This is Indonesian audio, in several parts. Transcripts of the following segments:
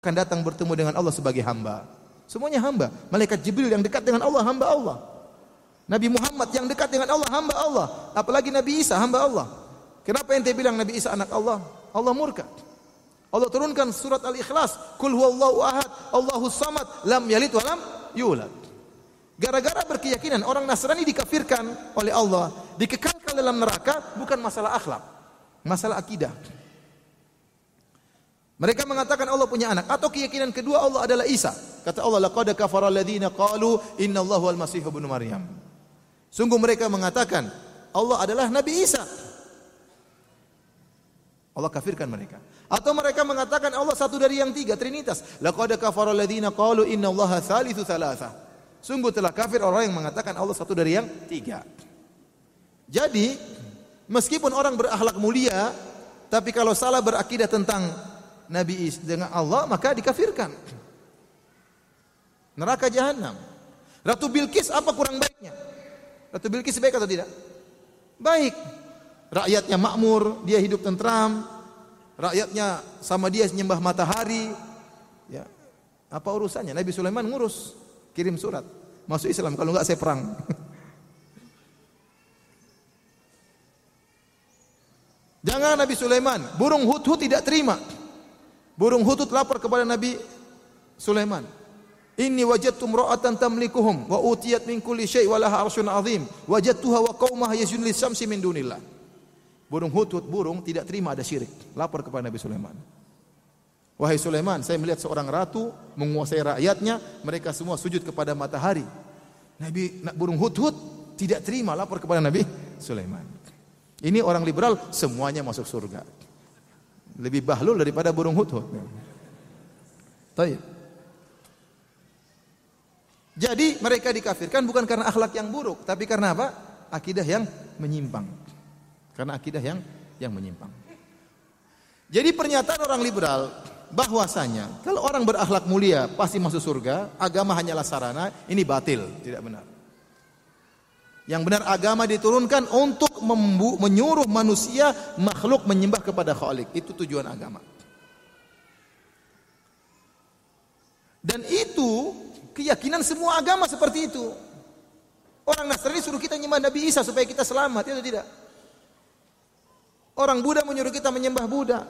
akan datang bertemu dengan Allah sebagai hamba. Semuanya hamba. Malaikat Jibril yang dekat dengan Allah, hamba Allah. Nabi Muhammad yang dekat dengan Allah, hamba Allah. Apalagi Nabi Isa, hamba Allah. Kenapa ente bilang Nabi Isa anak Allah? Allah murka. Allah turunkan surat Al-Ikhlas, Qul huwallahu ahad, Allahus samad, lam yalid wa lam yulad. Gara-gara berkeyakinan orang Nasrani dikafirkan oleh Allah, dikekalkan dalam neraka, bukan masalah akhlak, masalah akidah. Mereka mengatakan Allah punya anak, atau keyakinan kedua Allah adalah Isa. Kata Allah, laqad kafara alladziina qalu innallahu wal masih ibnu Maryam. Sungguh mereka mengatakan Allah adalah Nabi Isa. Allah kafirkan mereka. Atau mereka mengatakan Allah satu dari yang tiga, Trinitas. Laqad kafara alladziina qalu innallaha tsalitsu tsalatsa. Sungguh telah kafir orang yang mengatakan Allah satu dari yang tiga. Jadi, meskipun orang berakhlak mulia, tapi kalau salah berakidah tentang Nabi Isa dengan Allah, maka dikafirkan. Neraka jahanam. Ratu Bilqis apa kurang baiknya? Ratu Bilqis baik atau tidak? Baik. Rakyatnya makmur, dia hidup tentram. Rakyatnya sama dia menyembah matahari. Ya. Apa urusannya? Nabi Sulaiman ngurus, kirim surat, masuk Islam, kalau enggak saya perang. Jangan Nabi Sulaiman, burung hudhud tidak terima. Burung hudhud lapor kepada Nabi Sulaiman. Inni wajadtu imra'atan tamlikuhum wa utiyat min kulli syai' wa laha 'arsyun 'azim. Wajadtuha wa qaumaha yasjudun lis-syamsi min dunillah. Burung hudhud, burung tidak terima ada syirik. Lapor kepada Nabi Sulaiman. Wahai Sulaiman, saya melihat seorang ratu menguasai rakyatnya, mereka semua sujud kepada matahari. Burung hudhud tidak terima, lapor kepada Nabi Sulaiman. Ini orang liberal semuanya masuk surga. Lebih bahlul daripada burung hudhud. Baik. Jadi mereka dikafirkan bukan karena akhlak yang buruk, tapi karena apa? Akidah yang menyimpang. Karena akidah yang menyimpang. Jadi pernyataan orang liberal bahwasanya kalau orang berakhlak mulia pasti masuk surga, agama hanyalah sarana, ini batil, tidak benar. Yang benar agama diturunkan untuk menyuruh manusia makhluk menyembah kepada Khalik. Itu tujuan agama. Dan itu keyakinan semua agama seperti itu. Orang Nasrani suruh kita menyembah Nabi Isa supaya kita selamat, itu tidak. Orang Buddha menyuruh kita menyembah Buddha.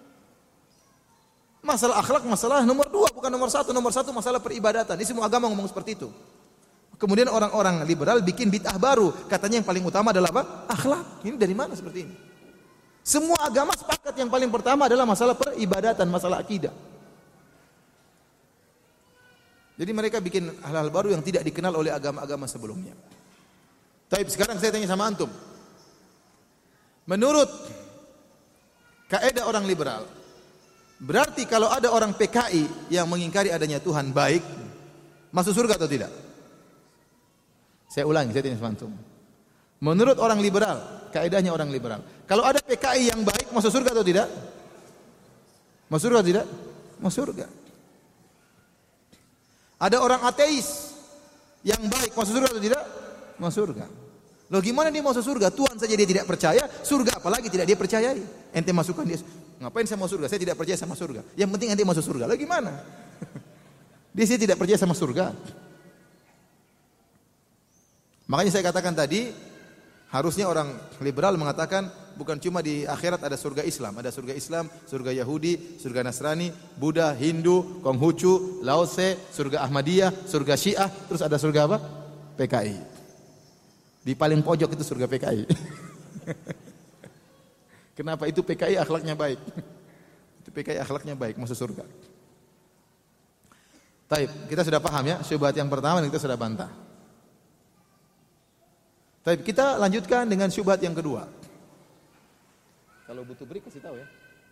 Masalah akhlak masalah nomor 2, bukan nomor 1. Nomor 1 masalah peribadatan. Ini semua agama ngomong seperti itu. Kemudian orang-orang liberal bikin bid'ah baru. Katanya yang paling utama adalah apa? Akhlak. Ini dari mana seperti ini? Semua agama sepakat yang paling pertama adalah masalah peribadatan, masalah akidah. Jadi mereka bikin hal-hal baru yang tidak dikenal oleh agama-agama sebelumnya. Tapi sekarang saya tanya sama antum. Menurut kaidah orang liberal, berarti kalau ada orang PKI yang mengingkari adanya Tuhan baik, masuk surga atau tidak? Saya ulangi, saya tanya sama antum. Menurut orang liberal, kaidahnya orang liberal, kalau ada PKI yang baik, masuk surga atau tidak? Masuk surga atau tidak? Masuk surga. Ada orang ateis yang baik, masuk surga atau tidak? Masuk surga. Loh gimana dia masuk surga? Tuhan saja dia tidak percaya, surga apalagi tidak dia percayai. Ente masukkan dia, ngapain saya masuk surga? Saya tidak percaya sama surga. Yang penting ente masuk surga. Loh gimana? Dia sih tidak percaya sama surga. Makanya saya katakan tadi, harusnya orang liberal mengatakan bukan cuma di akhirat ada surga Islam, ada surga Islam, surga Yahudi, surga Nasrani, Buddha, Hindu, Konghucu, Lao Tse, surga Ahmadiyah, surga Syiah, terus ada surga apa? PKI. Di paling pojok itu surga PKI. Kenapa? Itu PKI akhlaknya baik. Itu PKI akhlaknya baik, masuk surga. Taib, kita sudah paham ya, syubhat yang pertama dan kita sudah bantah. Taib, kita lanjutkan dengan syubhat yang kedua. Kalau butuh break kasih tahu ya.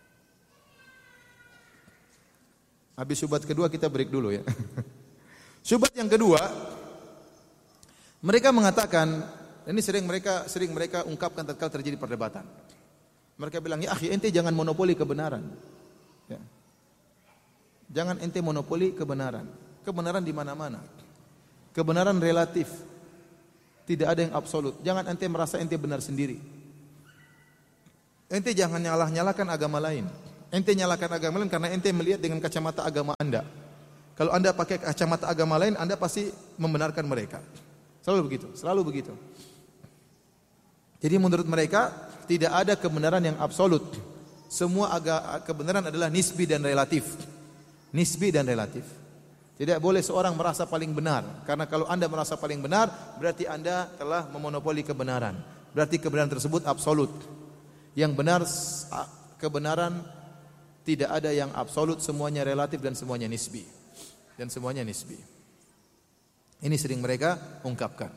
Habis syubhat kedua kita break dulu ya. Syubhat yang kedua, mereka mengatakan, ini sering mereka ungkapkan tatkala terjadi perdebatan. Mereka bilang, ya akhi, ente jangan monopoli kebenaran. Ya. Jangan ente monopoli kebenaran. Kebenaran di mana-mana. Kebenaran relatif. Tidak ada yang absolut. Jangan ente merasa ente benar sendiri. Ente jangan nyalah-nyalahkan agama lain. Ente nyalakan agama lain karena ente melihat dengan kacamata agama Anda. Kalau Anda pakai kacamata agama lain, Anda pasti membenarkan mereka. Selalu begitu, selalu begitu. Jadi menurut mereka tidak ada kebenaran yang absolut. Semua kebenaran adalah nisbi dan relatif. Nisbi dan relatif. Tidak boleh seorang merasa paling benar. Karena kalau Anda merasa paling benar, berarti Anda telah memonopoli kebenaran. Berarti kebenaran tersebut absolut. Yang benar, kebenaran tidak ada yang absolut, semuanya relatif dan semuanya nisbi. Dan semuanya nisbi. Ini sering mereka ungkapkan.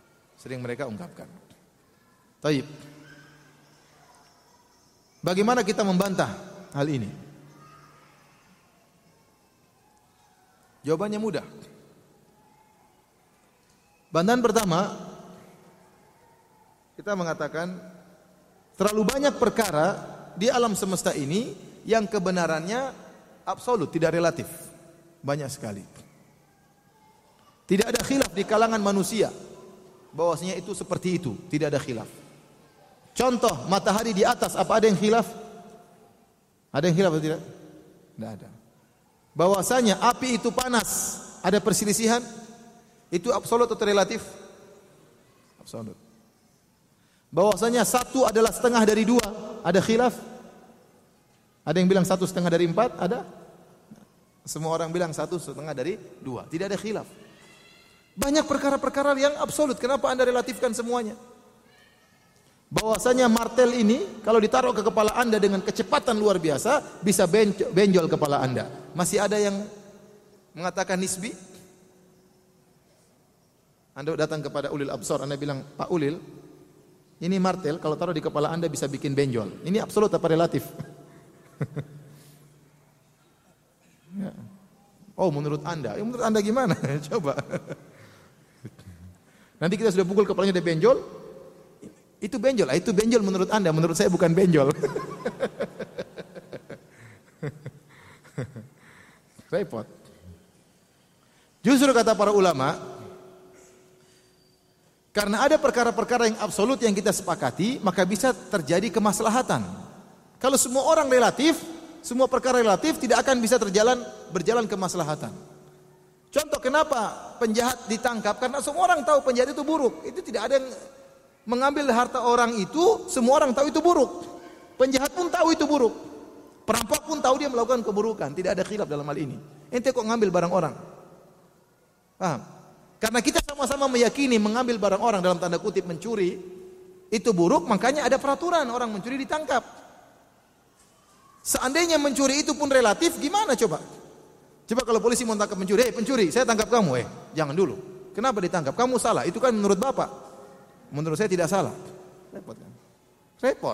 Taib. Bagaimana kita membantah hal ini? Jawabannya mudah. Bantahan pertama, kita mengatakan terlalu banyak perkara di alam semesta ini yang kebenarannya absolut, tidak relatif. Banyak sekali. Tidak ada khilaf di kalangan manusia bahwasanya itu seperti itu, tidak ada khilaf. Contoh, matahari di atas, apa ada yang khilaf? Ada yang khilaf atau tidak? Tidak ada. Bahwasanya api itu panas, ada perselisihan? Itu absolut atau relatif? Absolut. Bahwasanya satu adalah setengah dari dua, ada khilaf? Ada yang bilang 1/2 dari 4? Ada? Semua orang bilang 1/2 dari 2. Tidak ada khilaf. Banyak perkara-perkara yang absolut. Kenapa Anda relatifkan semuanya? Bahwasanya martel ini kalau ditaruh ke kepala Anda dengan kecepatan luar biasa bisa benjol kepala Anda. Masih ada yang mengatakan nisbi? Anda datang kepada ulil absar, Anda bilang, "Pak Ulil, ini martel kalau taruh di kepala Anda bisa bikin benjol." Ini absolut apa relatif? Ya. Oh, menurut Anda. Ya, menurut Anda gimana? Coba. Nanti kita sudah pukul kepalanya dia benjol. Itu benjol. Itu benjol menurut Anda. Menurut saya bukan benjol. Repot. Justru kata para ulama, karena ada perkara-perkara yang absolut yang kita sepakati, maka bisa terjadi kemaslahatan. Kalau semua orang relatif, semua perkara relatif tidak akan bisa berjalan kemaslahatan. Contoh kenapa penjahat ditangkap? Karena semua orang tahu penjahat itu buruk. Itu tidak ada yang mengambil harta orang itu, semua orang tahu itu buruk. Penjahat pun tahu itu buruk. Perampok pun tahu dia melakukan keburukan. Tidak ada khilaf dalam hal ini. Ente kok ngambil barang orang? Paham? Karena kita sama-sama meyakini mengambil barang orang dalam tanda kutip mencuri itu buruk, makanya ada peraturan orang mencuri ditangkap. Seandainya mencuri itu pun relatif, gimana coba? Coba kalau polisi mau tangkap pencuri, pencuri, saya tangkap kamu, jangan dulu. Kenapa ditangkap? Kamu salah. Itu kan menurut Bapak. Menurut saya tidak salah. Repot kan? Repot.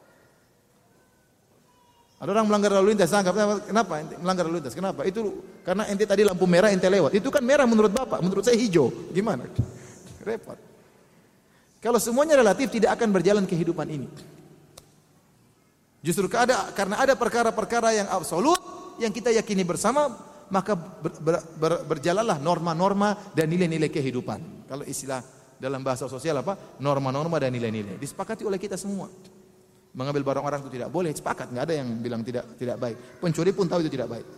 Ada orang melanggar lalu lintas, tangkap. Kenapa ente melanggar lalu lintas? Kenapa? Itu karena ente tadi lampu merah, ente lewat. Itu kan merah menurut Bapak, menurut saya hijau. Gimana? Repot. Kalau semuanya relatif tidak akan berjalan kehidupan ini. Justru karena ada perkara-perkara yang absolut yang kita yakini bersama, maka berjalanlah norma-norma dan nilai-nilai kehidupan. Kalau istilah dalam bahasa sosial apa? Norma-norma dan nilai-nilai. Disepakati oleh kita semua. Mengambil barang orang itu tidak boleh, sepakat, nggak ada yang bilang tidak baik. Pencuri pun tahu itu tidak baik.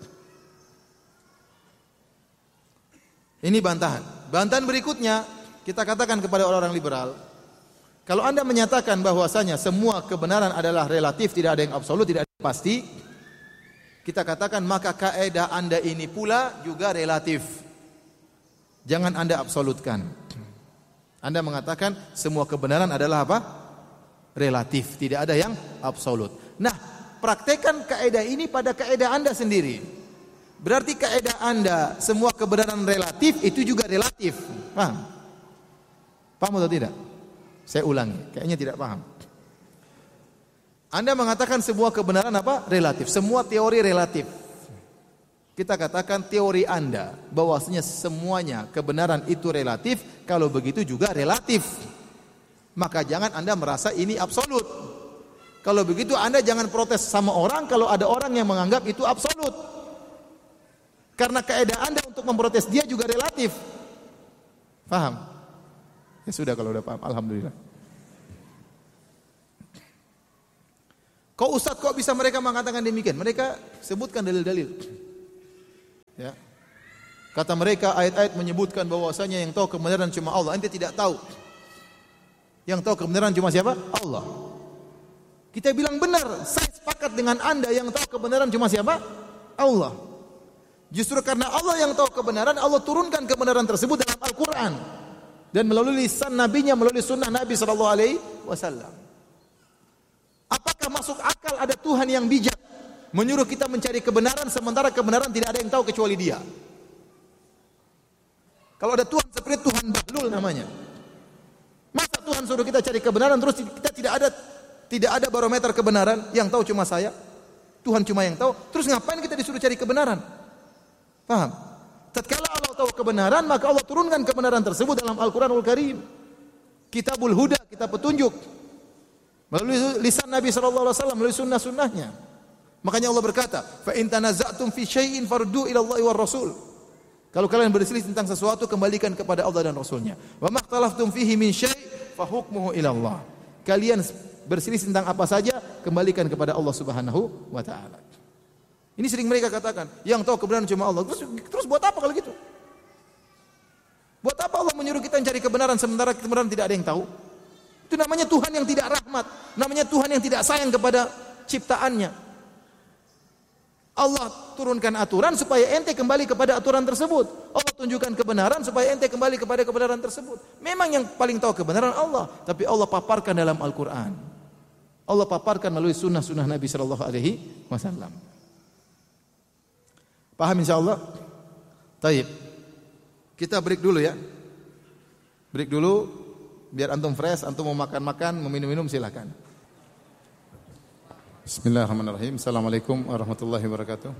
Ini bantahan. Bantahan berikutnya kita katakan kepada orang-orang liberal, kalau Anda menyatakan bahwasanya semua kebenaran adalah relatif, tidak ada yang absolut, tidak ada yang pasti, kita katakan maka kaidah Anda ini pula juga relatif. Jangan Anda absolutkan. Anda mengatakan semua kebenaran adalah apa? Relatif, tidak ada yang absolut. Nah, praktekkan kaidah ini pada kaidah Anda sendiri. Berarti kaidah Anda semua kebenaran relatif itu juga relatif. Paham? Paham atau tidak? Saya ulangi, kayaknya tidak paham. Anda mengatakan semua kebenaran apa? Relatif. Semua teori relatif. Kita katakan teori Anda bahwasanya semuanya kebenaran itu relatif, kalau begitu juga relatif. Maka jangan Anda merasa ini absolut. Kalau begitu Anda jangan protes sama orang kalau ada orang yang menganggap itu absolut. Karena kaidah Anda untuk memprotes dia juga relatif. Paham? Ya sudah kalau udah paham, alhamdulillah. Kok Ustaz kok bisa mereka mengatakan demikian? Mereka sebutkan dalil-dalil. Ya. Kata mereka ayat-ayat menyebutkan bahwasanya yang tahu kebenaran cuma Allah. Ente tidak tahu. Yang tahu kebenaran cuma siapa? Allah. Kita bilang benar, saya sepakat dengan Anda, yang tahu kebenaran cuma siapa? Allah. Justru karena Allah yang tahu kebenaran, Allah turunkan kebenaran tersebut dalam Al-Quran dan melalui lisan nabinya, melalui sunnah Nabi SAW. Apakah masuk akal ada Tuhan yang bijak menyuruh kita mencari kebenaran sementara kebenaran tidak ada yang tahu kecuali Dia? Kalau ada Tuhan seperti Tuhan Bahlul namanya, masa Tuhan suruh kita cari kebenaran terus kita tidak ada barometer kebenaran, yang tahu cuma saya, Tuhan cuma yang tahu, terus ngapain kita disuruh cari kebenaran? Paham? Tatkala Allah tahu kebenaran, maka Allah turunkan kebenaran tersebut dalam Al-Quranul Karim, Kitabul Huda, kitab petunjuk, melalui lisan Nabi SAW, melalui sunnah-sunnahnya. Makanya Allah berkata, fa in tanaza'tum fi syai'in faruddu ila Allahi war Rasul. Kalau kalian berselisih tentang sesuatu, kembalikan kepada Allah dan Rasulnya. Wa makhtalaftum fihi min syai' fa hukmuhu ila Allah. Kalian berselisih tentang apa saja, kembalikan kepada Allah Subhanahu wa taala. Ini sering mereka katakan, yang tahu kebenaran cuma Allah. Terus buat apa kalau gitu? Buat apa Allah menyuruh kita mencari kebenaran sementara kebenaran tidak ada yang tahu? Itu namanya Tuhan yang tidak rahmat, namanya Tuhan yang tidak sayang kepada ciptaannya. Allah turunkan aturan supaya ente kembali kepada aturan tersebut. Allah tunjukkan kebenaran supaya ente kembali kepada kebenaran tersebut. Memang yang paling tahu kebenaran Allah, tapi Allah paparkan dalam Al-Quran. Allah paparkan melalui sunnah-sunnah Nabi SAW. Paham insyaallah? Taib. Kita break dulu ya. Break dulu biar antum fresh, antum mau makan-makan, mau minum-minum silakan. Bismillahirrahmanirrahim. Assalamualaikum warahmatullahi wabarakatuh.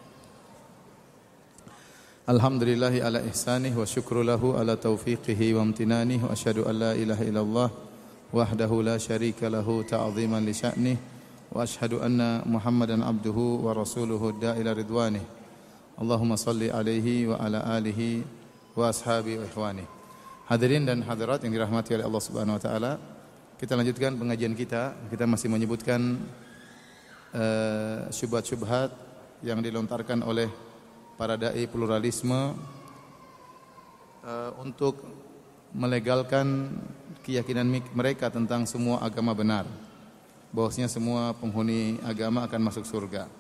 Alhamdulillahi ala ihsanih wa syukru lahu ala taufiqihi wa amtinanih wa asyhadu an la ilaha illallah wahdahu la syarika lahu ta'ziman li sya'nih wa asyhadu anna Muhammadan abduhu wa rasuluhu da'ila ridwanih. Allahumma salli alaihi wa ala alihi wa ashabi wa ikhwani. Hadirin dan hadirat yang dirahmati oleh Allah Subhanahu wa taala, kita lanjutkan pengajian kita. Kita masih menyebutkan syubhat-syubhat yang dilontarkan oleh para dai pluralisme untuk melegalkan keyakinan mereka tentang semua agama benar, bahwasanya semua penghuni agama akan masuk surga.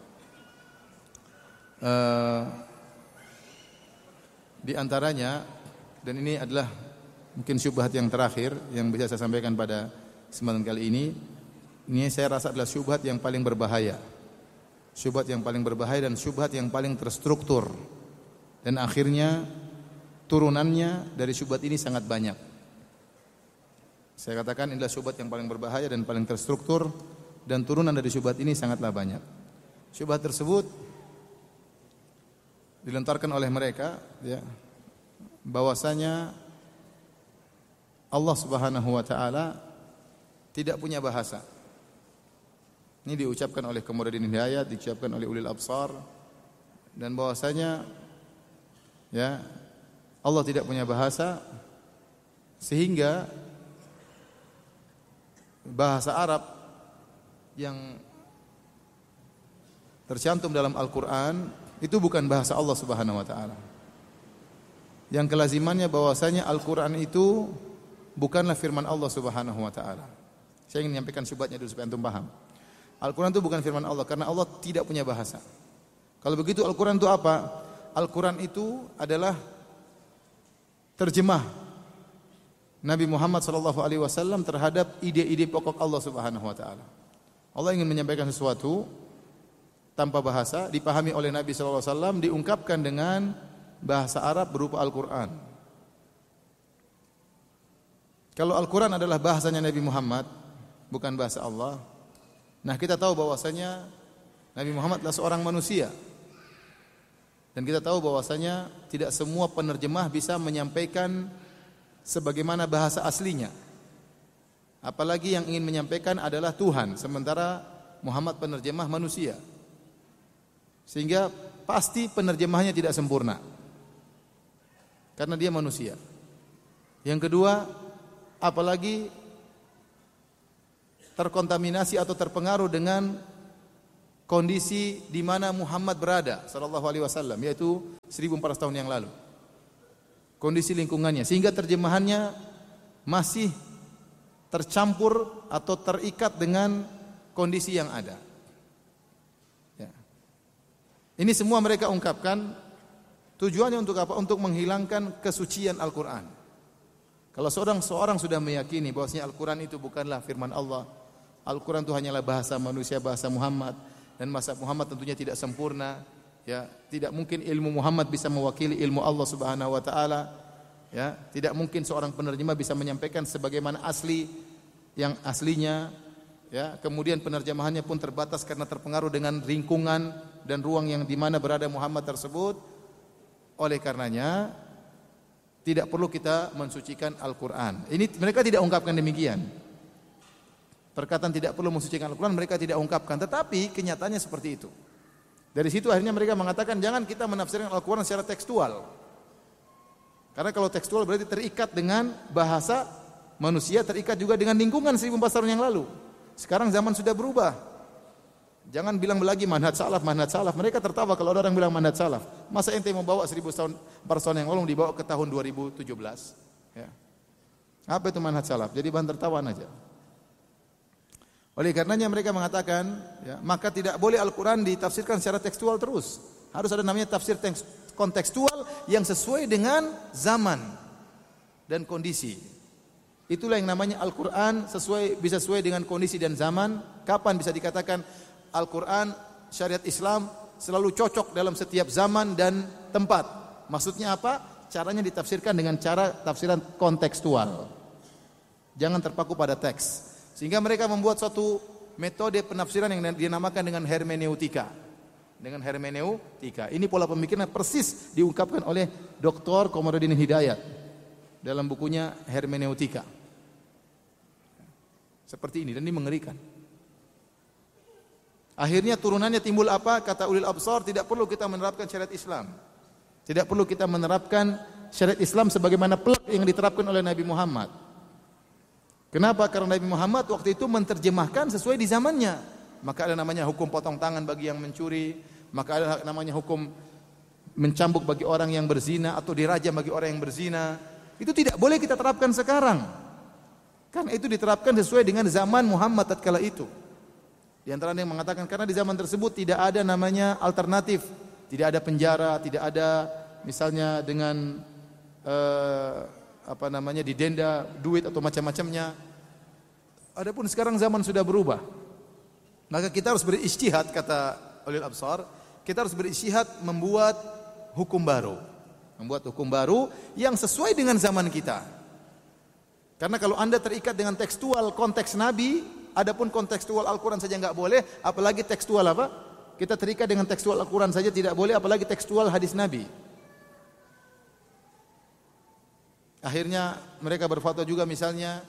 Di antaranya, dan ini adalah mungkin syubhat yang terakhir yang bisa saya sampaikan pada kesempatan kali ini saya rasa adalah syubhat yang paling berbahaya. Syubhat yang paling berbahaya dan syubhat yang paling terstruktur. Dan akhirnya turunannya dari syubhat ini sangat banyak. Saya katakan inilah syubhat yang paling berbahaya dan paling terstruktur, dan turunan dari syubhat ini sangatlah banyak. Syubhat tersebut dilontarkan oleh mereka, ya, bahwasanya Allah Subhanahu wa taala tidak punya bahasa. Ini diucapkan oleh Qamaruddin Hidayat, diucapkan oleh ulil absar, dan bahwasanya ya Allah tidak punya bahasa, sehingga bahasa Arab yang tercantum dalam Al-Qur'an itu bukan bahasa Allah Subhanahu wa taala. Yang kelazimannya bahwasanya Al-Qur'an itu bukanlah firman Allah Subhanahu wa taala. Saya ingin menyampaikan syubhatnya dulu supaya antum paham. Al-Quran itu bukan firman Allah karena Allah tidak punya bahasa. Kalau begitu Al-Quran itu apa? Al-Quran itu adalah terjemah Nabi Muhammad SAW terhadap ide-ide pokok Allah Subhanahu wa taala. Allah ingin menyampaikan sesuatu tanpa bahasa, dipahami oleh Nabi SAW, diungkapkan dengan bahasa Arab berupa Al-Quran. Kalau Al-Quran adalah bahasanya Nabi Muhammad, bukan bahasa Allah, nah kita tahu bahwasanya Nabi Muhammad adalah seorang manusia. Dan kita tahu bahwasanya tidak semua penerjemah bisa menyampaikan sebagaimana bahasa aslinya. Apalagi yang ingin menyampaikan adalah Tuhan, sementara Muhammad penerjemah manusia. Sehingga pasti penerjemahnya tidak sempurna. Karena dia manusia. Yang kedua, apalagi terkontaminasi atau terpengaruh dengan kondisi di mana Muhammad berada sallallahu alaihi wasallam, yaitu 1400 tahun yang lalu. Kondisi lingkungannya sehingga terjemahannya masih tercampur atau terikat dengan kondisi yang ada. Ya. Ini semua mereka ungkapkan tujuannya untuk apa? Untuk menghilangkan kesucian Al-Qur'an. Kalau seorang sudah meyakini bahwasanya Al-Qur'an itu bukanlah firman Allah, Al-Qur'an itu hanyalah bahasa manusia, bahasa Muhammad, dan bahasa Muhammad tentunya tidak sempurna, ya, tidak mungkin ilmu Muhammad bisa mewakili ilmu Allah Subhanahu wa taala, ya, tidak mungkin seorang penerjemah bisa menyampaikan sebagaimana yang aslinya, ya, kemudian penerjemahannya pun terbatas karena terpengaruh dengan lingkungan dan ruang yang di mana berada Muhammad tersebut. Oleh karenanya tidak perlu kita mensucikan Al-Qur'an. Ini mereka tidak ungkapkan demikian. Perkataan tidak perlu mensucikan Al-Quran mereka tidak ungkapkan, tetapi kenyataannya seperti itu. Dari situ akhirnya mereka mengatakan jangan kita menafsirkan Al-Quran secara tekstual. Karena kalau tekstual berarti terikat dengan bahasa manusia, terikat juga dengan lingkungan 1400 tahun yang lalu. Sekarang zaman sudah berubah. Jangan bilang lagi manhaj salaf. Mereka tertawa kalau ada orang bilang manhaj salaf. Masa ente mau bawa 1400 tahun yang lalu dibawa ke tahun 2017? Ya. Apa itu manhaj salaf? Jadi bahan tertawaan aja. Oleh karenanya mereka mengatakan, ya, maka tidak boleh Al-Quran ditafsirkan secara tekstual terus. Harus ada namanya tafsir kontekstual yang sesuai dengan zaman dan kondisi. Itulah yang namanya Al-Quran bisa sesuai dengan kondisi dan zaman. Kapan bisa dikatakan Al-Quran syariat Islam selalu cocok dalam setiap zaman dan tempat? Maksudnya apa? Caranya ditafsirkan dengan cara tafsiran kontekstual. Jangan terpaku pada teks. Sehingga mereka membuat suatu metode penafsiran yang dinamakan dengan hermeneutika. Ini pola pemikiran persis diungkapkan oleh Dr. Komarudin Hidayat dalam bukunya Hermeneutika. Seperti ini dan ini mengerikan. Akhirnya turunannya timbul apa? Kata ulil absar, tidak perlu kita menerapkan syariat Islam. Tidak perlu kita menerapkan syariat Islam sebagaimana plak yang diterapkan oleh Nabi Muhammad. Kenapa? Karena Nabi Muhammad waktu itu menerjemahkan sesuai di zamannya. Maka ada namanya hukum potong tangan bagi yang mencuri, maka ada namanya hukum mencambuk bagi orang yang berzina atau dirajam bagi orang yang berzina. Itu tidak boleh kita terapkan sekarang. Karena itu diterapkan sesuai dengan zaman Muhammad tatkala itu. Di antara yang mengatakan karena di zaman tersebut tidak ada namanya alternatif, tidak ada penjara, tidak ada misalnya dengan didenda duit atau macam-macamnya. Adapun sekarang zaman sudah berubah. Maka kita harus berijtihad, kata ulil absar, kita harus berijtihad membuat hukum baru. Membuat hukum baru yang sesuai dengan zaman kita. Karena kalau Anda terikat dengan tekstual konteks Nabi, adapun kontekstual Al-Quran saja enggak boleh, apalagi tekstual apa? Kita terikat dengan tekstual Al-Quran saja tidak boleh, apalagi tekstual hadis Nabi. Akhirnya mereka berfatwa juga misalnya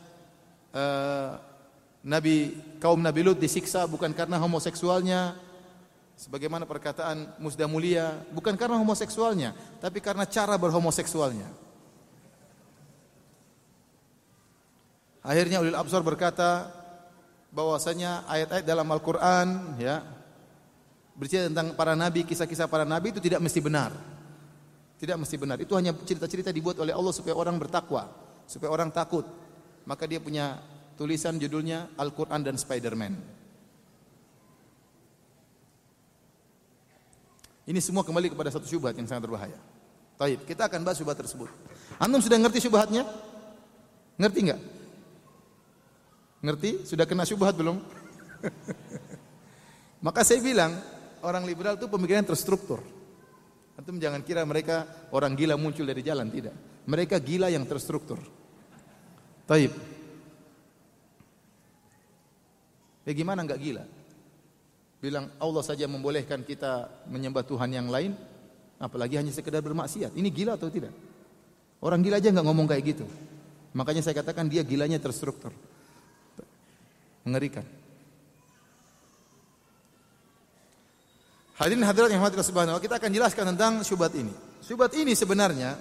kaum Nabi Lut disiksa bukan karena homoseksualnya, sebagaimana perkataan Musda Mulia, bukan karena homoseksualnya, tapi karena cara berhomoseksualnya. Akhirnya ulil absar berkata bahwasanya ayat-ayat dalam Al-Quran, ya, bercerita tentang para nabi, kisah-kisah para nabi itu tidak mesti benar. Tidak mesti benar. Itu hanya cerita-cerita dibuat oleh Allah supaya orang bertakwa, supaya orang takut. Maka dia punya tulisan judulnya Al-Quran dan Spider-Man. Ini semua kembali kepada satu syubhat yang sangat berbahaya. Baik, kita akan bahas syubhat tersebut. Antum sudah ngerti syubhatnya? Ngerti enggak? Ngerti? Sudah kena syubhat belum? Maka saya bilang, orang liberal itu pemikiran terstruktur. Antum jangan kira mereka orang gila muncul dari jalan, tidak. Mereka gila yang terstruktur. Taib. Gimana enggak gila? Bilang Allah saja membolehkan kita menyembah Tuhan yang lain, apalagi hanya sekedar bermaksiat. Ini gila atau tidak? Orang gila aja enggak ngomong kayak gitu. Makanya saya katakan dia gilanya terstruktur. Mengerikan. Hadirin hadirat yang dirahmati Allah Subhanahu wa taala, kita akan jelaskan tentang syubhat ini. Syubhat ini sebenarnya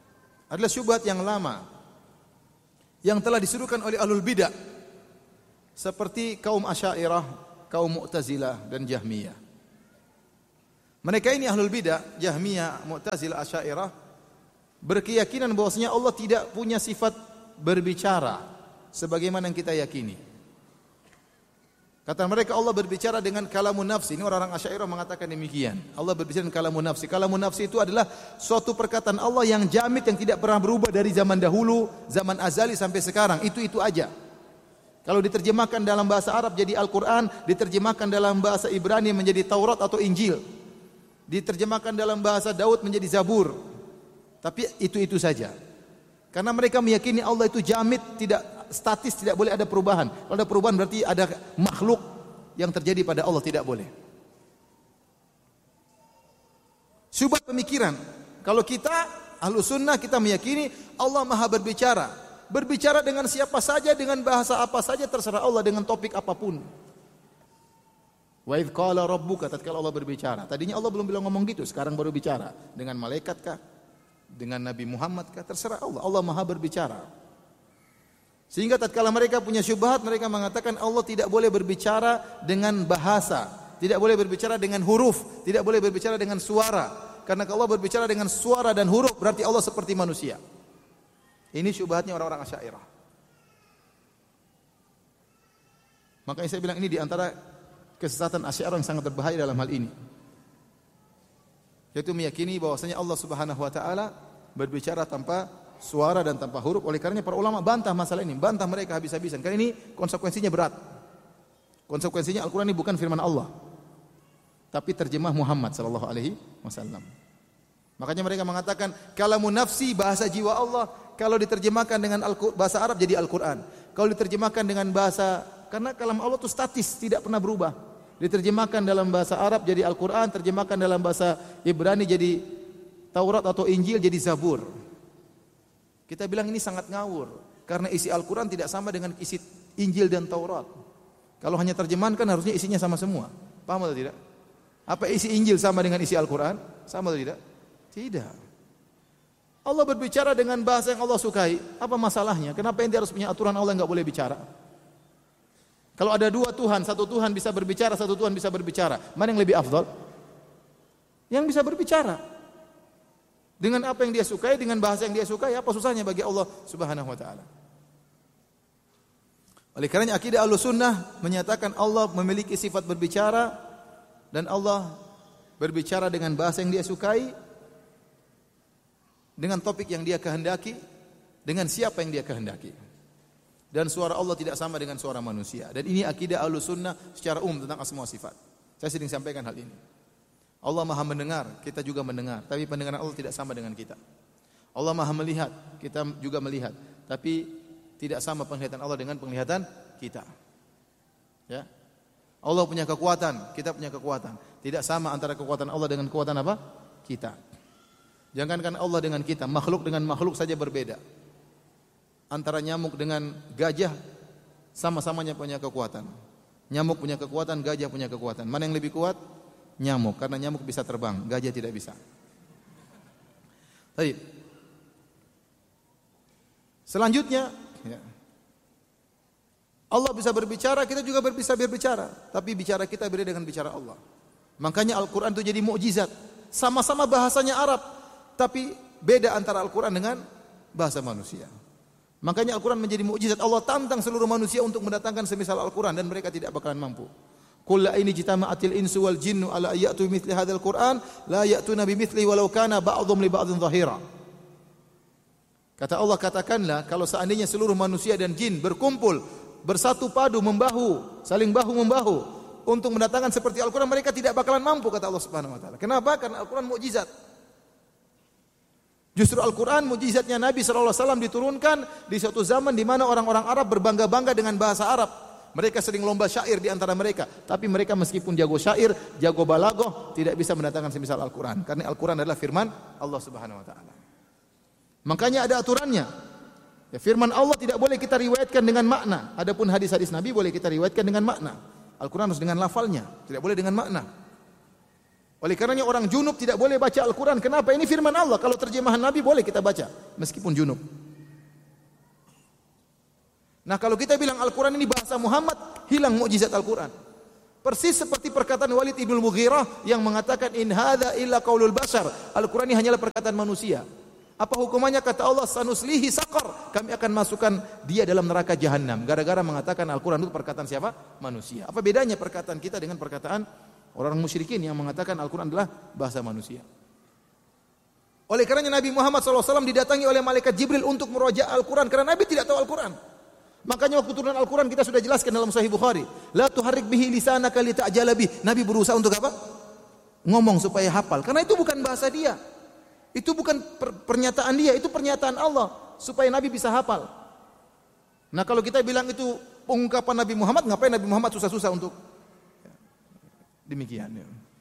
adalah syubhat yang lama yang telah disuruhkan oleh ahlul bidah seperti kaum Asy'ariyah, kaum Mu'tazilah dan Jahmiyah. Mereka ini ahlul bidah, Jahmiyah, Mu'tazilah, Asy'ariyah berkeyakinan bahwasanya Allah tidak punya sifat berbicara sebagaimana yang kita yakini. Kata mereka Allah berbicara dengan kalamun nafsi. Ini orang-orang Asy'ariyah mengatakan demikian. Allah berbicara dengan kalamun nafsi. Kalamun nafsi itu adalah suatu perkataan Allah yang jamid, yang tidak pernah berubah dari zaman dahulu, zaman azali sampai sekarang. Itu aja. Kalau diterjemahkan dalam bahasa Arab jadi Al-Quran, diterjemahkan dalam bahasa Ibrani menjadi Taurat atau Injil, diterjemahkan dalam bahasa Daud menjadi Zabur. Tapi itu saja. Karena mereka meyakini Allah itu jamid, tidak statis, tidak boleh ada perubahan. Kalau ada perubahan berarti ada makhluk yang terjadi pada Allah, tidak boleh. Syubhat pemikiran. Kalau kita Ahlus Sunnah, kita meyakini Allah Maha berbicara. Berbicara dengan siapa saja, dengan bahasa apa saja, terserah Allah, dengan topik apapun. Wa idz qala rabbuka, tatkala Allah berbicara. Tadinya Allah belum bilang ngomong gitu, sekarang baru bicara. Dengan malaikat kah? Dengan Nabi Muhammad kah? Terserah Allah. Allah Maha berbicara. Sehingga tatkala mereka punya syubhat, mereka mengatakan Allah tidak boleh berbicara dengan bahasa, tidak boleh berbicara dengan huruf, tidak boleh berbicara dengan suara. Karena kalau Allah berbicara dengan suara dan huruf, berarti Allah seperti manusia. Ini syubhatnya orang-orang Asy'ariyah. Makanya saya bilang ini di antara kesesatan Asy'ariyah yang sangat berbahaya dalam hal ini. Yaitu meyakini bahwasanya Allah Subhanahu wa taala berbicara tanpa suara dan tanpa huruf. Oleh karenanya para ulama bantah masalah ini, bantah mereka habis-habisan. Karena ini konsekuensinya berat. Konsekuensinya Al-Quran ini bukan firman Allah, tapi terjemah Muhammad sallallahu alaihi wasallam. Makanya mereka mengatakan kalamun nafsi, bahasa jiwa Allah, kalau diterjemahkan dengan bahasa Arab jadi Al-Quran. Kalau diterjemahkan dengan bahasa, karena kalam Allah itu statis, tidak pernah berubah. Diterjemahkan dalam bahasa Arab jadi Al-Quran, terjemahkan dalam bahasa Ibrani jadi Taurat atau Injil jadi Zabur. Kita bilang ini sangat ngawur, karena isi Al-Quran tidak sama dengan isi Injil dan Taurat. Kalau hanya terjemahan kan harusnya isinya sama semua. Paham atau tidak? Apa isi Injil sama dengan isi Al-Quran? Sama atau tidak? Tidak. Allah berbicara dengan bahasa yang Allah sukai. Apa masalahnya? Kenapa ente harus punya aturan Allah enggak boleh bicara? Kalau ada dua Tuhan, satu Tuhan bisa berbicara, satu Tuhan bisa berbicara. Mana yang lebih afdal? Yang bisa berbicara. Dengan apa yang dia sukai, dengan bahasa yang dia sukai, apa susahnya bagi Allah Subhanahu wa taala? Oleh karenanya akidah Ahlussunnah menyatakan Allah memiliki sifat berbicara dan Allah berbicara dengan bahasa yang dia sukai, dengan topik yang dia kehendaki, dengan siapa yang dia kehendaki. Dan suara Allah tidak sama dengan suara manusia. Dan ini akidah Ahlussunnah secara umum tentang asma wa sifat. Saya sering sampaikan hal ini. Allah Maha mendengar, kita juga mendengar, tapi pendengaran Allah tidak sama dengan kita. Allah Maha melihat, kita juga melihat, tapi tidak sama penglihatan Allah dengan penglihatan kita. Ya. Allah punya kekuatan, kita punya kekuatan. Tidak sama antara kekuatan Allah dengan kekuatan apa? Kita. Jangankan Allah dengan kita, makhluk dengan makhluk saja berbeda. Antara nyamuk dengan gajah sama-samanya punya kekuatan. Nyamuk punya kekuatan, gajah punya kekuatan. Mana yang lebih kuat? Nyamuk, karena nyamuk bisa terbang, gajah tidak bisa. Baik. Selanjutnya, ya. Allah bisa berbicara, kita juga bisa berbicara, tapi bicara kita beda dengan bicara Allah. Makanya Al-Quran itu jadi mukjizat. Sama-sama bahasanya Arab, tapi beda antara Al-Quran dengan bahasa manusia. Makanya Al-Quran menjadi mukjizat. Allah tantang seluruh manusia untuk mendatangkan semisal Al-Quran dan mereka tidak bakalan mampu. Qul la in jitama'atil insu wal jinnu ala ya'tu bimithli hadzal Qur'an la ya'tuna bimithlihi walau kana ba'dhum li ba'dhin dhahira. Kata Allah, katakanlah kalau seandainya seluruh manusia dan jin berkumpul, bersatu padu membahu, saling bahu membahu untuk mendatangkan seperti Al-Qur'an, mereka tidak bakalan mampu, kata Allah Subhanahu wa taala. Kenapa? Karena Al-Qur'an mukjizat. Justru Al-Qur'an mukjizatnya Nabi sallallahu alaihi wasallam diturunkan di suatu zaman di mana orang-orang Arab berbangga-bangga dengan bahasa Arab. Mereka sering lomba syair di antara mereka, tapi mereka meskipun jago syair, jago balaghah, tidak bisa mendatangkan semisal Al-Qur'an, karena Al-Qur'an adalah firman Allah Subhanahu wa taala. Makanya ada aturannya. Ya, firman Allah tidak boleh kita riwayatkan dengan makna. Adapun hadis-hadis Nabi boleh kita riwayatkan dengan makna. Al-Qur'an harus dengan lafalnya, tidak boleh dengan makna. Oleh karenanya orang junub tidak boleh baca Al-Qur'an. Kenapa? Ini firman Allah. Kalau terjemahan Nabi boleh kita baca meskipun junub. Nah, kalau kita bilang Al-Quran ini bahasa Muhammad, hilang mukjizat Al-Quran. Persis seperti perkataan Walid ibn Mughirah yang mengatakan in hadza illa qaulul bashar. Al-Quran ini hanyalah perkataan manusia. Apa hukumannya? Kata Allah, sanuslihi saqar. Kami akan masukkan dia dalam neraka jahanam. Gara-gara mengatakan Al-Quran itu perkataan siapa? Manusia. Apa bedanya perkataan kita dengan perkataan orang musyrikin yang mengatakan Al-Quran adalah bahasa manusia? Oleh karenanya Nabi Muhammad SAW didatangi oleh malaikat Jibril untuk meroja Al-Quran. Karena Nabi tidak tahu Al-Quran. Makanya waktu turun Al-Quran kita sudah jelaskan dalam Sahih Bukhari. La tuharrik bihi lisanaka lita'jala bih. Nabi berusaha untuk apa? Ngomong supaya hafal. Karena itu bukan bahasa dia. Itu bukan pernyataan dia. Itu pernyataan Allah. Supaya Nabi bisa hafal. Nah kalau kita bilang itu pengungkapan Nabi Muhammad, ngapain Nabi Muhammad susah-susah untuk demikian.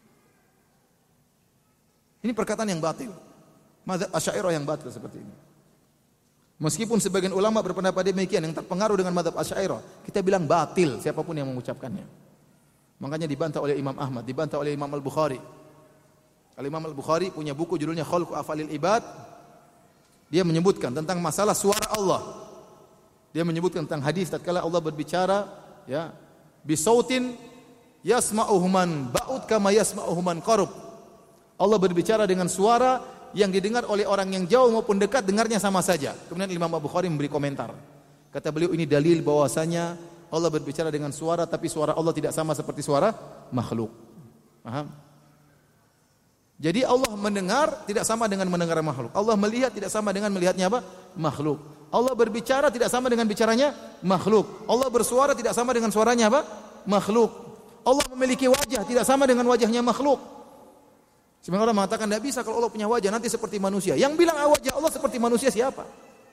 Ini perkataan yang batil. Madzhab Asy'ariyah yang batil seperti ini. Meskipun sebagian ulama berpendapat demikian yang terpengaruh dengan madzhab Asy'ariyah, kita bilang batil siapapun yang mengucapkannya. Makanya dibantah oleh Imam Ahmad, dibantah oleh Imam Al-Bukhari. Imam Al-Bukhari punya buku judulnya Khalqu Afalil Ibad. Dia menyebutkan tentang masalah suara Allah. Dia menyebutkan tentang hadis tatkala Allah berbicara, ya, bisautin yasma'uhu man ba'ud kama yasma'uhu man qarub. Allah berbicara dengan suara yang didengar oleh orang yang jauh maupun dekat, dengarnya sama saja. Kemudian Imam Al-Bukhari memberi komentar. Kata beliau, ini dalil bahwasanya Allah berbicara dengan suara, tapi suara Allah tidak sama seperti suara makhluk. Paham? Jadi Allah mendengar tidak sama dengan mendengar makhluk. Allah melihat tidak sama dengan melihatnya apa? Makhluk. Allah berbicara tidak sama dengan bicaranya makhluk. Allah bersuara tidak sama dengan suaranya apa? Makhluk. Allah memiliki wajah tidak sama dengan wajahnya makhluk. Sebenarnya orang mengatakan tidak bisa kalau Allah punya wajah nanti seperti manusia. Yang bilang wajah Allah seperti manusia siapa?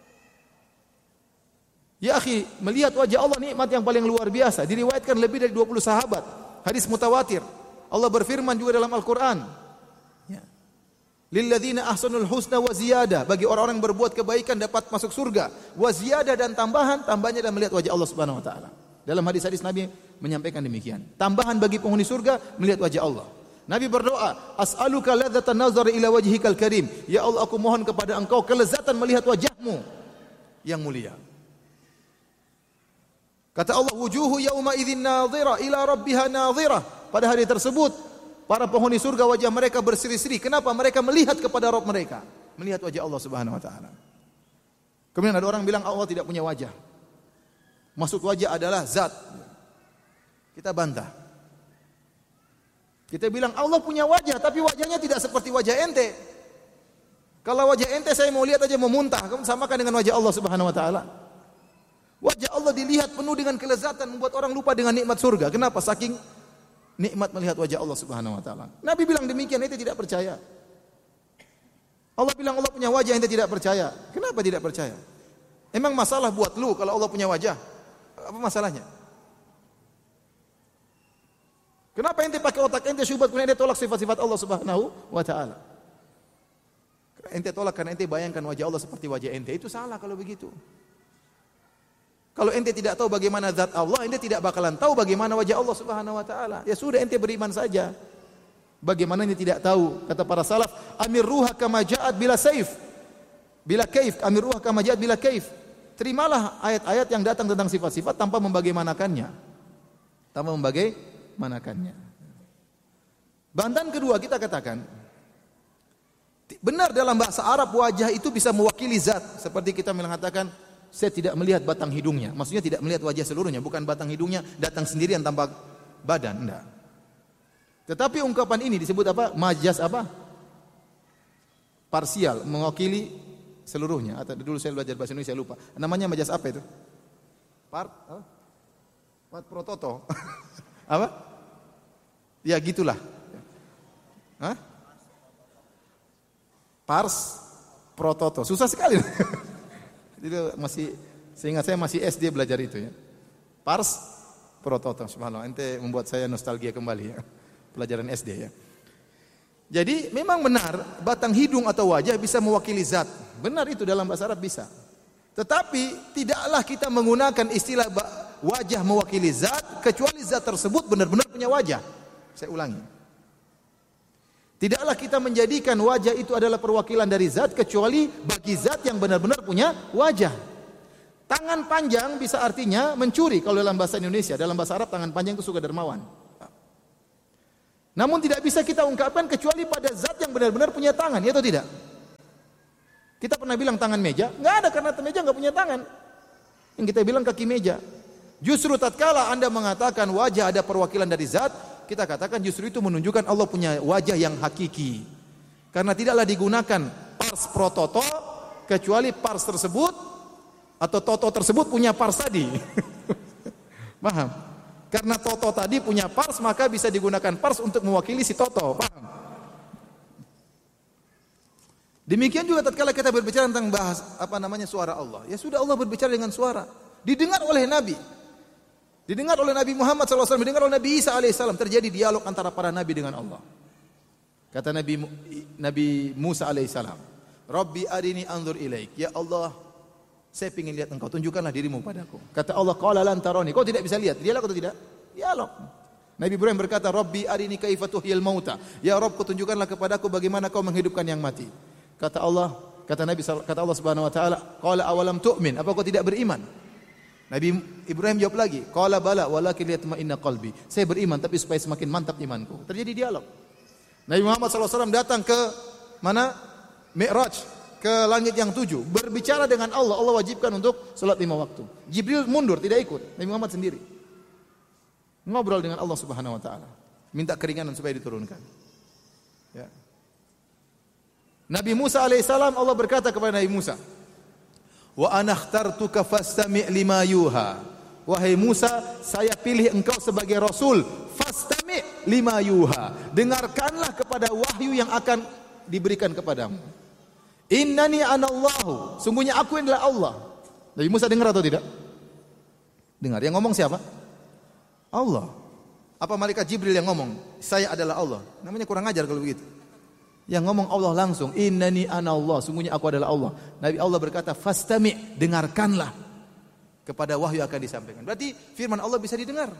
Ya akhi, melihat wajah Allah nikmat yang paling luar biasa. Diriwayatkan lebih dari 20 sahabat. Hadis mutawatir. Allah berfirman juga dalam Al-Quran. Ya. Lilladzina ahsanul husna wa ziyadah. Bagi orang-orang yang berbuat kebaikan dapat masuk surga. Wa ziyadah dan tambahan. Tambahnya dan melihat wajah Allah Subhanahu Wa Taala. Dalam hadis-hadis Nabi menyampaikan demikian. Tambahan bagi penghuni surga melihat wajah Allah. Nabi berdoa, as'aluka ladzatan nazar ila wajhikal karim. Ya Allah, aku mohon kepada Engkau kelezatan melihat wajahmu yang mulia. Kata Allah, wujuhu yauma idzin nadhira ila rabbiha nadhira. Pada hari tersebut, para penghuni surga wajah mereka berseri-seri. Kenapa? Mereka melihat kepada Rabb mereka, melihat wajah Allah Subhanahu wa taala. Kemudian ada orang bilang Allah tidak punya wajah. Maksud wajah adalah zat. Kita bantah. Kita bilang Allah punya wajah, tapi wajahnya tidak seperti wajah ente. Kalau wajah ente saya mau lihat aja mau muntah, kamu samakan dengan wajah Allah Subhanahu wa taala. Wajah Allah dilihat penuh dengan kelezatan, membuat orang lupa dengan nikmat surga. Kenapa? Saking nikmat melihat wajah Allah Subhanahu wa taala. Nabi bilang demikian, ente tidak percaya. Allah bilang Allah punya wajah, ente tidak percaya. Kenapa tidak percaya? Emang masalah buat lu kalau Allah punya wajah? Apa masalahnya? Kenapa ente pakai otak ente syubhat, kemudian ente tolak sifat-sifat Allah Subhanahu wa taala? Ente tolak karena ente bayangkan wajah Allah seperti wajah ente. Itu salah kalau begitu. Kalau ente tidak tahu bagaimana zat Allah, ente tidak bakalan tahu bagaimana wajah Allah Subhanahu wa taala. Ya sudah, ente beriman saja. Bagaimana ente tidak tahu? Kata para salaf, amir ruha kama ja'at bila saif. Bila kaif, amir ruha kama ja'at bila kaif. Terimalah ayat-ayat yang datang tentang sifat-sifat tanpa membagaimanakannya. Tanpa membagaimanakannya. Bantahan kedua kita katakan, benar dalam bahasa Arab wajah itu bisa mewakili zat. Seperti kita mengatakan, saya tidak melihat batang hidungnya. Maksudnya tidak melihat wajah seluruhnya, bukan batang hidungnya datang sendirian tanpa badan, enggak. Tetapi ungkapan ini disebut apa? Majaz apa? Parsial, mewakili seluruhnya. Atau dulu saya belajar bahasa Indonesia lupa. Namanya majaz apa itu? Part prototo. Apa? Ya gitulah. Hah? Pars prototo. Susah sekali. Itu masih, seingat saya masih SD belajar itu ya. Pars prototo. Subhanallah, ente membuat saya nostalgia kembali ya. Pelajaran SD ya. Jadi memang benar batang hidung atau wajah bisa mewakili zat. Benar itu dalam bahasa Arab bisa. Tetapi tidaklah kita menggunakan istilah wajah mewakili zat kecuali zat tersebut benar-benar punya wajah. Saya ulangi. Tidaklah kita menjadikan wajah itu adalah perwakilan dari zat kecuali bagi zat yang benar-benar punya wajah. Tangan panjang bisa artinya mencuri kalau dalam bahasa Indonesia. Dalam bahasa Arab tangan panjang itu suka dermawan. Namun tidak bisa kita ungkapkan kecuali pada zat yang benar-benar punya tangan, ya atau tidak? Kita pernah bilang tangan meja, enggak ada karena meja enggak punya tangan. Yang kita bilang kaki meja. Justru tatkala Anda mengatakan wajah ada perwakilan dari zat, kita katakan justru itu menunjukkan Allah punya wajah yang hakiki. Karena tidaklah digunakan pars pro toto kecuali pars tersebut atau toto tersebut punya pars tadi. Paham? Karena toto tadi punya pars, maka bisa digunakan pars untuk mewakili si toto. Paham? Demikian juga tatkala kita berbicara tentang suara Allah. Ya sudah, Allah berbicara dengan suara. Didengar oleh Nabi. Didengar oleh Nabi Muhammad SAW, didengar oleh Nabi Isa alaihissalam. Terjadi dialog antara para nabi dengan Allah. Kata Nabi Musa alaihissalam, Rabbi arini anzur ilaik. Ya Allah, saya ingin lihat engkau, tunjukkanlah dirimu padaku. Kata Allah, qala lan tarani. Kau tidak bisa lihat. Dialog atau tidak? Dialog. Nabi Ibrahim berkata, Rabbi arini kaifa tuhyil mauta. Ya Rabb, kau tunjukkanlah kepadaku bagaimana kau menghidupkan yang mati. Kata Allah Subhanahu wa taala, qala awalam tu'min? Apa kau tidak beriman? Nabi Ibrahim jawab lagi, qala bala walakin liyatma'inna qalbi. Saya beriman tapi supaya semakin mantap imanku. Terjadi dialog. Nabi Muhammad SAW datang ke mana? Mi'raj, ke langit yang 7, berbicara dengan Allah. Allah wajibkan untuk salat 5 waktu. Jibril mundur, tidak ikut. Nabi Muhammad sendiri ngobrol dengan Allah Subhanahu wa taala, minta keringanan supaya diturunkan. Ya. Nabi Musa alaihissalam, Allah berkata kepada Nabi Musa, wa ana ikhtartuka fastami' lima yuha. Wahai Musa, saya pilih engkau sebagai rasul, fastami' lima yuha. Dengarkanlah kepada wahyu yang akan diberikan kepadamu. Innani anallahu, sungguhnya aku adalah Allah. Nabi Musa dengar atau tidak? Dengar. Yang ngomong siapa? Allah. Apa malaikat Jibril yang ngomong? Saya adalah Allah. Namanya kurang ajar kalau begitu. Yang ngomong Allah langsung, innani anallah, sungguhnya aku adalah Allah. Nabi Allah berkata, fastami', dengarkanlah kepada wahyu akan disampaikan. Berarti firman Allah bisa didengar.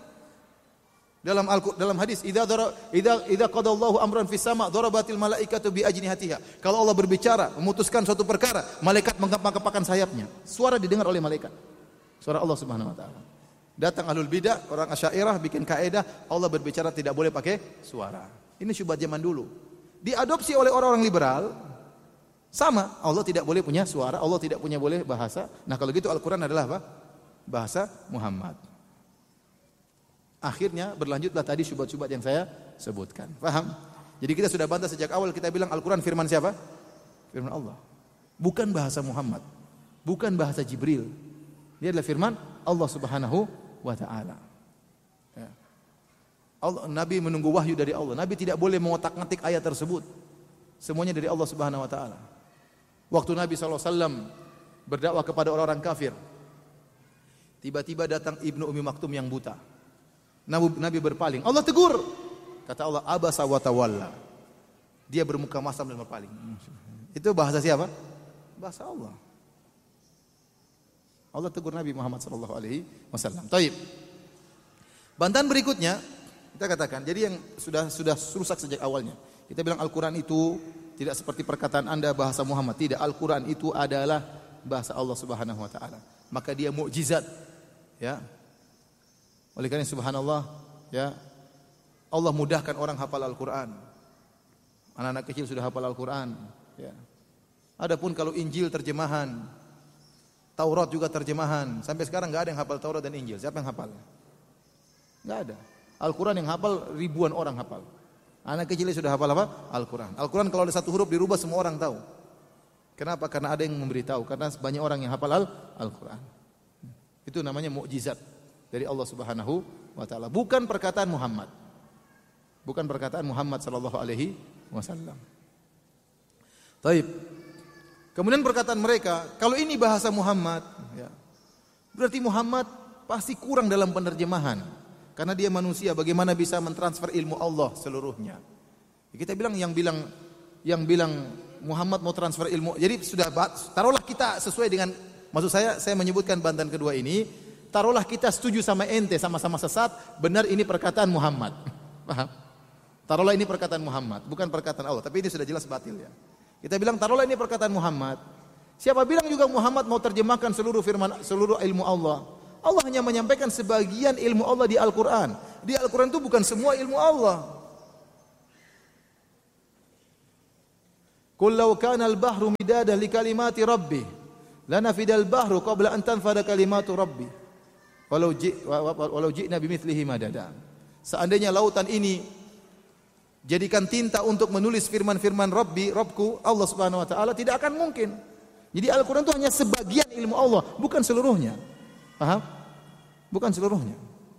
Dalam hadis, idza qadallahu amran fis sama' darabatil malaikatu bi ajnihatiha. Kalau Allah berbicara, memutuskan suatu perkara, malaikat mengepakkan sayapnya. Suara didengar oleh malaikat. Suara Allah Subhanahu wa taala. Datang ahlul bidah, orang Asy'ariyah bikin kaidah, Allah berbicara tidak boleh pakai suara. Ini syubhat zaman dulu. Diadopsi oleh orang-orang liberal. Sama, Allah tidak boleh punya suara, Allah tidak punya boleh bahasa. Nah, kalau gitu Al-Qur'an adalah apa? Bahasa Muhammad. Akhirnya berlanjutlah tadi syubhat-syubhat yang saya sebutkan. Paham? Jadi kita sudah bantah sejak awal, kita bilang Al-Quran firman siapa? Firman Allah. Bukan bahasa Muhammad. Bukan bahasa Jibril. Dia adalah firman Allah Subhanahu wa ta'ala. Ya. Nabi menunggu wahyu dari Allah. Nabi tidak boleh mengotak-ngatik ayat tersebut. Semuanya dari Allah Subhanahu wa ta'ala. Waktu Nabi SAW berdakwah kepada orang-orang kafir, tiba-tiba datang Ibnu Ummi Maktum yang buta. Nabi berpaling, Allah tegur. Kata Allah, abasa wa tawalla. Dia bermuka masam dan berpaling. Itu bahasa siapa? Bahasa Allah. Allah tegur Nabi Muhammad sallallahu alaihi wasallam. Taib. Bantahan berikutnya kita katakan, jadi yang sudah rusak sejak awalnya. Kita bilang Al-Qur'an itu tidak seperti perkataan Anda bahasa Muhammad. Tidak, Al-Qur'an itu adalah bahasa Allah Subhanahu wa taala. Maka dia mukjizat. Ya. Oleh karena subhanallah, ya, Allah mudahkan orang hafal Al-Quran. Anak-anak kecil sudah hafal Al-Quran. Ya. Adapun kalau Injil terjemahan, Taurat juga terjemahan. Sampai sekarang nggak ada yang hafal Taurat dan Injil. Siapa yang hafal? Nggak ada. Al-Quran yang hafal ribuan orang hafal. Anak kecilnya sudah hafal apa? Al-Quran. Al-Quran kalau ada satu huruf dirubah semua orang tahu. Kenapa? Karena ada yang memberitahu. Karena banyak orang yang hafal Al-Quran. Itu namanya mukjizat dari Allah Subhanahu wa taala, bukan perkataan Muhammad. Bukan perkataan Muhammad sallallahu alaihi wasallam. Taib. Kemudian perkataan mereka, kalau ini bahasa Muhammad, ya, berarti Muhammad pasti kurang dalam penerjemahan. Karena dia manusia, bagaimana bisa mentransfer ilmu Allah seluruhnya? Kita bilang yang bilang Muhammad mau transfer ilmu. Jadi sudah taruhlah kita sesuai dengan, maksud saya menyebutkan bantahan kedua ini. Taruhlah kita setuju sama ente, sama-sama sesat, benar ini perkataan Muhammad. Paham? Taruhlah ini perkataan Muhammad, bukan perkataan Allah, tapi ini sudah jelas batil ya. Kita bilang taruhlah ini perkataan Muhammad. Siapa bilang juga Muhammad mau terjemahkan seluruh ilmu Allah? Allah hanya menyampaikan sebagian ilmu Allah di Al-Quran. Di Al-Quran itu bukan semua ilmu Allah. Qul law kana al-bahru midadan li kalimati rabbi lanafida al-bahru qabla an tanfada kalimatu rabbi walau ji'na bimithlihi madada. Seandainya lautan ini jadikan tinta untuk menulis firman-firman Rabbku, Allah Subhanahu wa taala, tidak akan mungkin. Jadi Al-Quran itu hanya sebagian ilmu Allah, bukan seluruhnya. Paham? Bukan seluruhnya.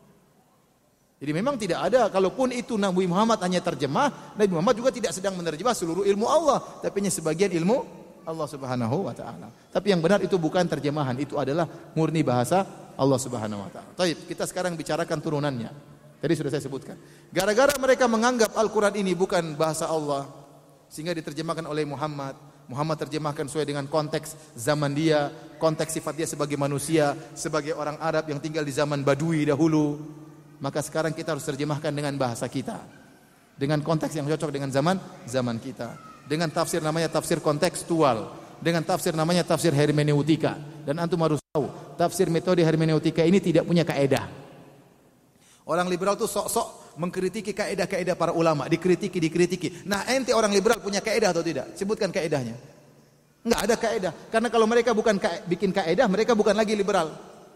Jadi memang tidak ada, kalaupun itu Nabi Muhammad hanya terjemah, Nabi Muhammad juga tidak sedang menerjemah seluruh ilmu Allah, tapi hanya sebagian ilmu Allah Subhanahu wa taala. Tapi yang benar itu bukan terjemahan, itu adalah murni bahasa Allah Subhanahu wa taala. Baik, kita sekarang bicarakan turunannya. Tadi sudah saya sebutkan. Gara-gara mereka menganggap Al-Quran ini bukan bahasa Allah, sehingga diterjemahkan oleh Muhammad terjemahkan sesuai dengan konteks zaman dia, konteks sifat dia sebagai manusia, sebagai orang Arab yang tinggal di zaman Badui dahulu. Maka sekarang kita harus terjemahkan dengan bahasa kita, dengan konteks yang cocok dengan zaman kita, dengan tafsir namanya tafsir kontekstual, dengan tafsir namanya tafsir hermeneutika. Dan antum harus tahu, tafsir metode hermeneutika ini tidak punya kaedah. Orang liberal itu sok-sok mengkritiki kaedah-kaedah para ulama, dikritiki. Nah, ente orang liberal punya kaedah atau tidak? Sebutkan kaedahnya. Enggak ada kaedah. Karena kalau mereka bukan bikin kaedah, mereka bukan lagi liberal.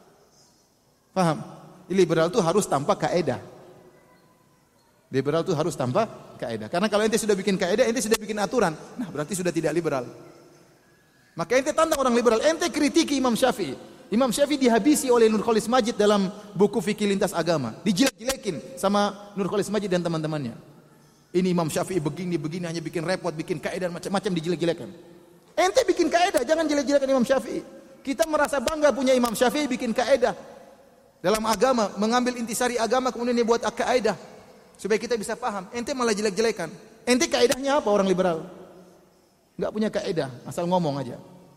Paham? Liberal itu harus tanpa kaedah. Liberal itu harus tanpa kaedah. Karena kalau ente sudah bikin kaedah, ente sudah bikin aturan. Nah, berarti sudah tidak liberal. Maka ente tantang orang liberal, ente kritiki Imam Syafi'i. Imam Syafi'i dihabisi oleh Nurcholish Majid dalam buku Fikih Lintas Agama. Dijelek-jelekin sama Nurcholish Majid dan teman-temannya. Ini Imam Syafi'i begini hanya bikin repot, bikin kaedah macam-macam, dijelek-jelekan. Ente bikin kaedah, jangan jelek-jelekan Imam Syafi'i. Kita merasa bangga punya Imam Syafi'i bikin kaedah dalam agama, mengambil intisari agama kemudian dia buat kaedah supaya kita bisa paham. Ente malah jelek-jelekan. Ente kaedahnya apa orang liberal? Enggak punya kaedah, asal ngomong aja.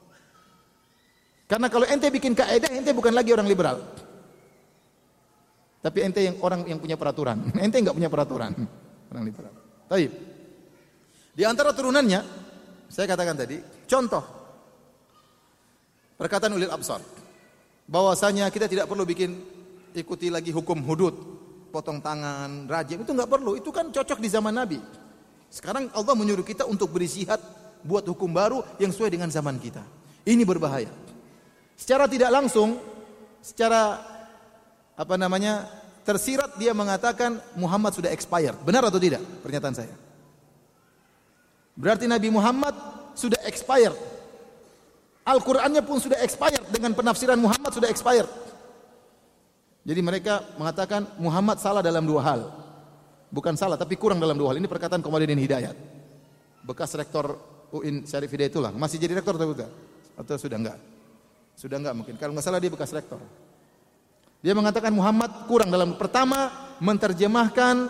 Karena kalau ente bikin kaedah, ente bukan lagi orang liberal. Tapi ente yang orang yang punya peraturan. Ente enggak punya peraturan. Orang liberal. Baik. Di antara turunannya, saya katakan tadi, contoh perkataan ulil absar. Bahwasanya kita tidak perlu ikuti lagi hukum hudud, potong tangan, rajim, itu enggak perlu. Itu kan cocok di zaman Nabi. Sekarang Allah menyuruh kita untuk berjihad buat hukum baru yang sesuai dengan zaman kita. Ini berbahaya. Secara tidak langsung, tersirat dia mengatakan Muhammad sudah expired. Benar atau tidak pernyataan saya? Berarti Nabi Muhammad sudah expired. Al-Qur'annya pun sudah expired, dengan penafsiran Muhammad sudah expired. Jadi mereka mengatakan Muhammad salah dalam dua hal. Bukan salah, tapi kurang dalam dua hal. Ini perkataan Komarudin Hidayat, bekas rektor UIN Syarif Hidayatullah. Masih jadi rektor atau sudah enggak? Sudah enggak mungkin. Kalau enggak salah dia bekas rektor. Dia mengatakan Muhammad kurang dalam pertama menterjemahkan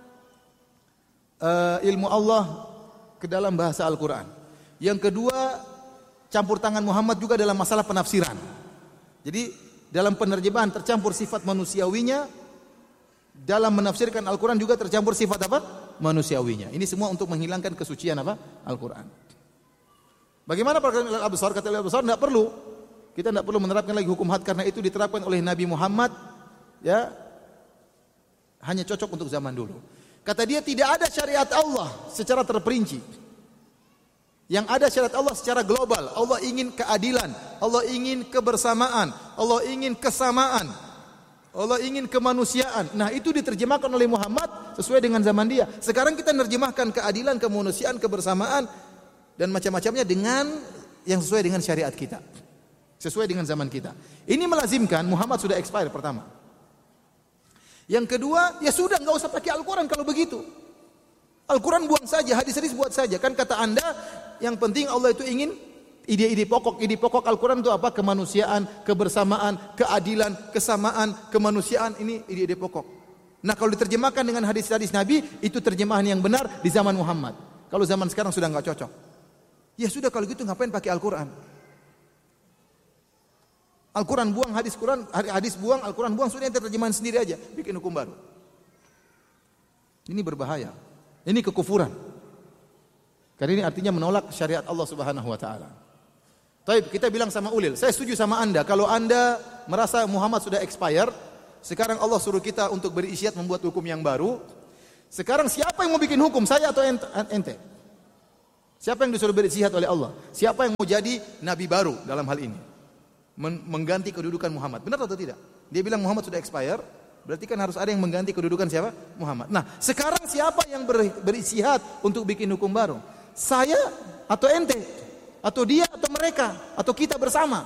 ilmu Allah ke dalam bahasa Al-Quran. Yang kedua, campur tangan Muhammad juga dalam masalah penafsiran. Jadi dalam penerjemahan tercampur sifat manusiawinya, dalam menafsirkan Al-Quran juga tercampur sifat apa? Manusiawinya. Ini semua untuk menghilangkan kesucian apa? Al-Quran. Bagaimana perkataan Al-Absar? Kata Al-Absar, tidak perlu. Kita tidak perlu menerapkan lagi hukum had karena itu diterapkan oleh Nabi Muhammad, ya, hanya cocok untuk zaman dulu. Kata dia tidak ada syariat Allah secara terperinci. Yang ada syariat Allah secara global. Allah ingin keadilan, Allah ingin kebersamaan, Allah ingin kesamaan, Allah ingin kemanusiaan. Nah, itu diterjemahkan oleh Muhammad sesuai dengan zaman dia. Sekarang kita menerjemahkan keadilan, kemanusiaan, kebersamaan dan macam-macamnya dengan yang sesuai dengan syariat kita. Sesuai dengan zaman kita. Ini melazimkan Muhammad sudah expire pertama. Yang kedua, ya sudah enggak usah pakai Al-Quran kalau begitu. Al-Quran buang saja, hadis-hadis buat saja. Kan kata Anda, yang penting Allah itu ingin ide-ide pokok Al-Quran itu apa? Kemanusiaan, kebersamaan, keadilan, kesamaan, kemanusiaan, ini ide-ide pokok. Nah, kalau diterjemahkan dengan hadis-hadis Nabi, itu terjemahan yang benar di zaman Muhammad. Kalau zaman sekarang sudah enggak cocok. Ya sudah kalau gitu ngapain pakai Al-Quran? Al-Quran buang, hadis buang, Al-Quran buang, sudah ente terjemahan sendiri aja, bikin hukum baru. Ini berbahaya. Ini kekufuran. Karena ini artinya menolak syariat Allah Subhanahu wa taala. Taib, kita bilang sama ulil, saya setuju sama Anda kalau Anda merasa Muhammad sudah expire, sekarang Allah suruh kita untuk berisyad membuat hukum yang baru. Sekarang siapa yang mau bikin hukum, saya atau ente? Siapa yang disuruh berisyad oleh Allah? Siapa yang mau jadi nabi baru dalam hal ini? Mengganti kedudukan Muhammad. Benar atau tidak? Dia bilang Muhammad sudah expire, berarti kan harus ada yang mengganti kedudukan siapa? Muhammad. Nah, sekarang siapa yang berisyad untuk bikin hukum baru? Saya atau ente? Atau dia atau mereka atau kita bersama?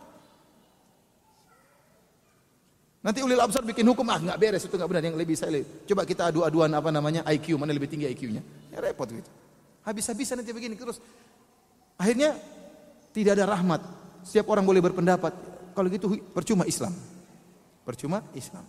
Nanti ulil absar bikin hukum, enggak beres, itu enggak benar, yang lebih saya lebih. Coba kita adu-aduan apa namanya IQ, mana lebih tinggi IQ-nya. Ya repot gitu. Habis-habisan nanti begini terus. Akhirnya tidak ada rahmat. Setiap orang boleh berpendapat. Kalau gitu percuma Islam. Percuma Islam.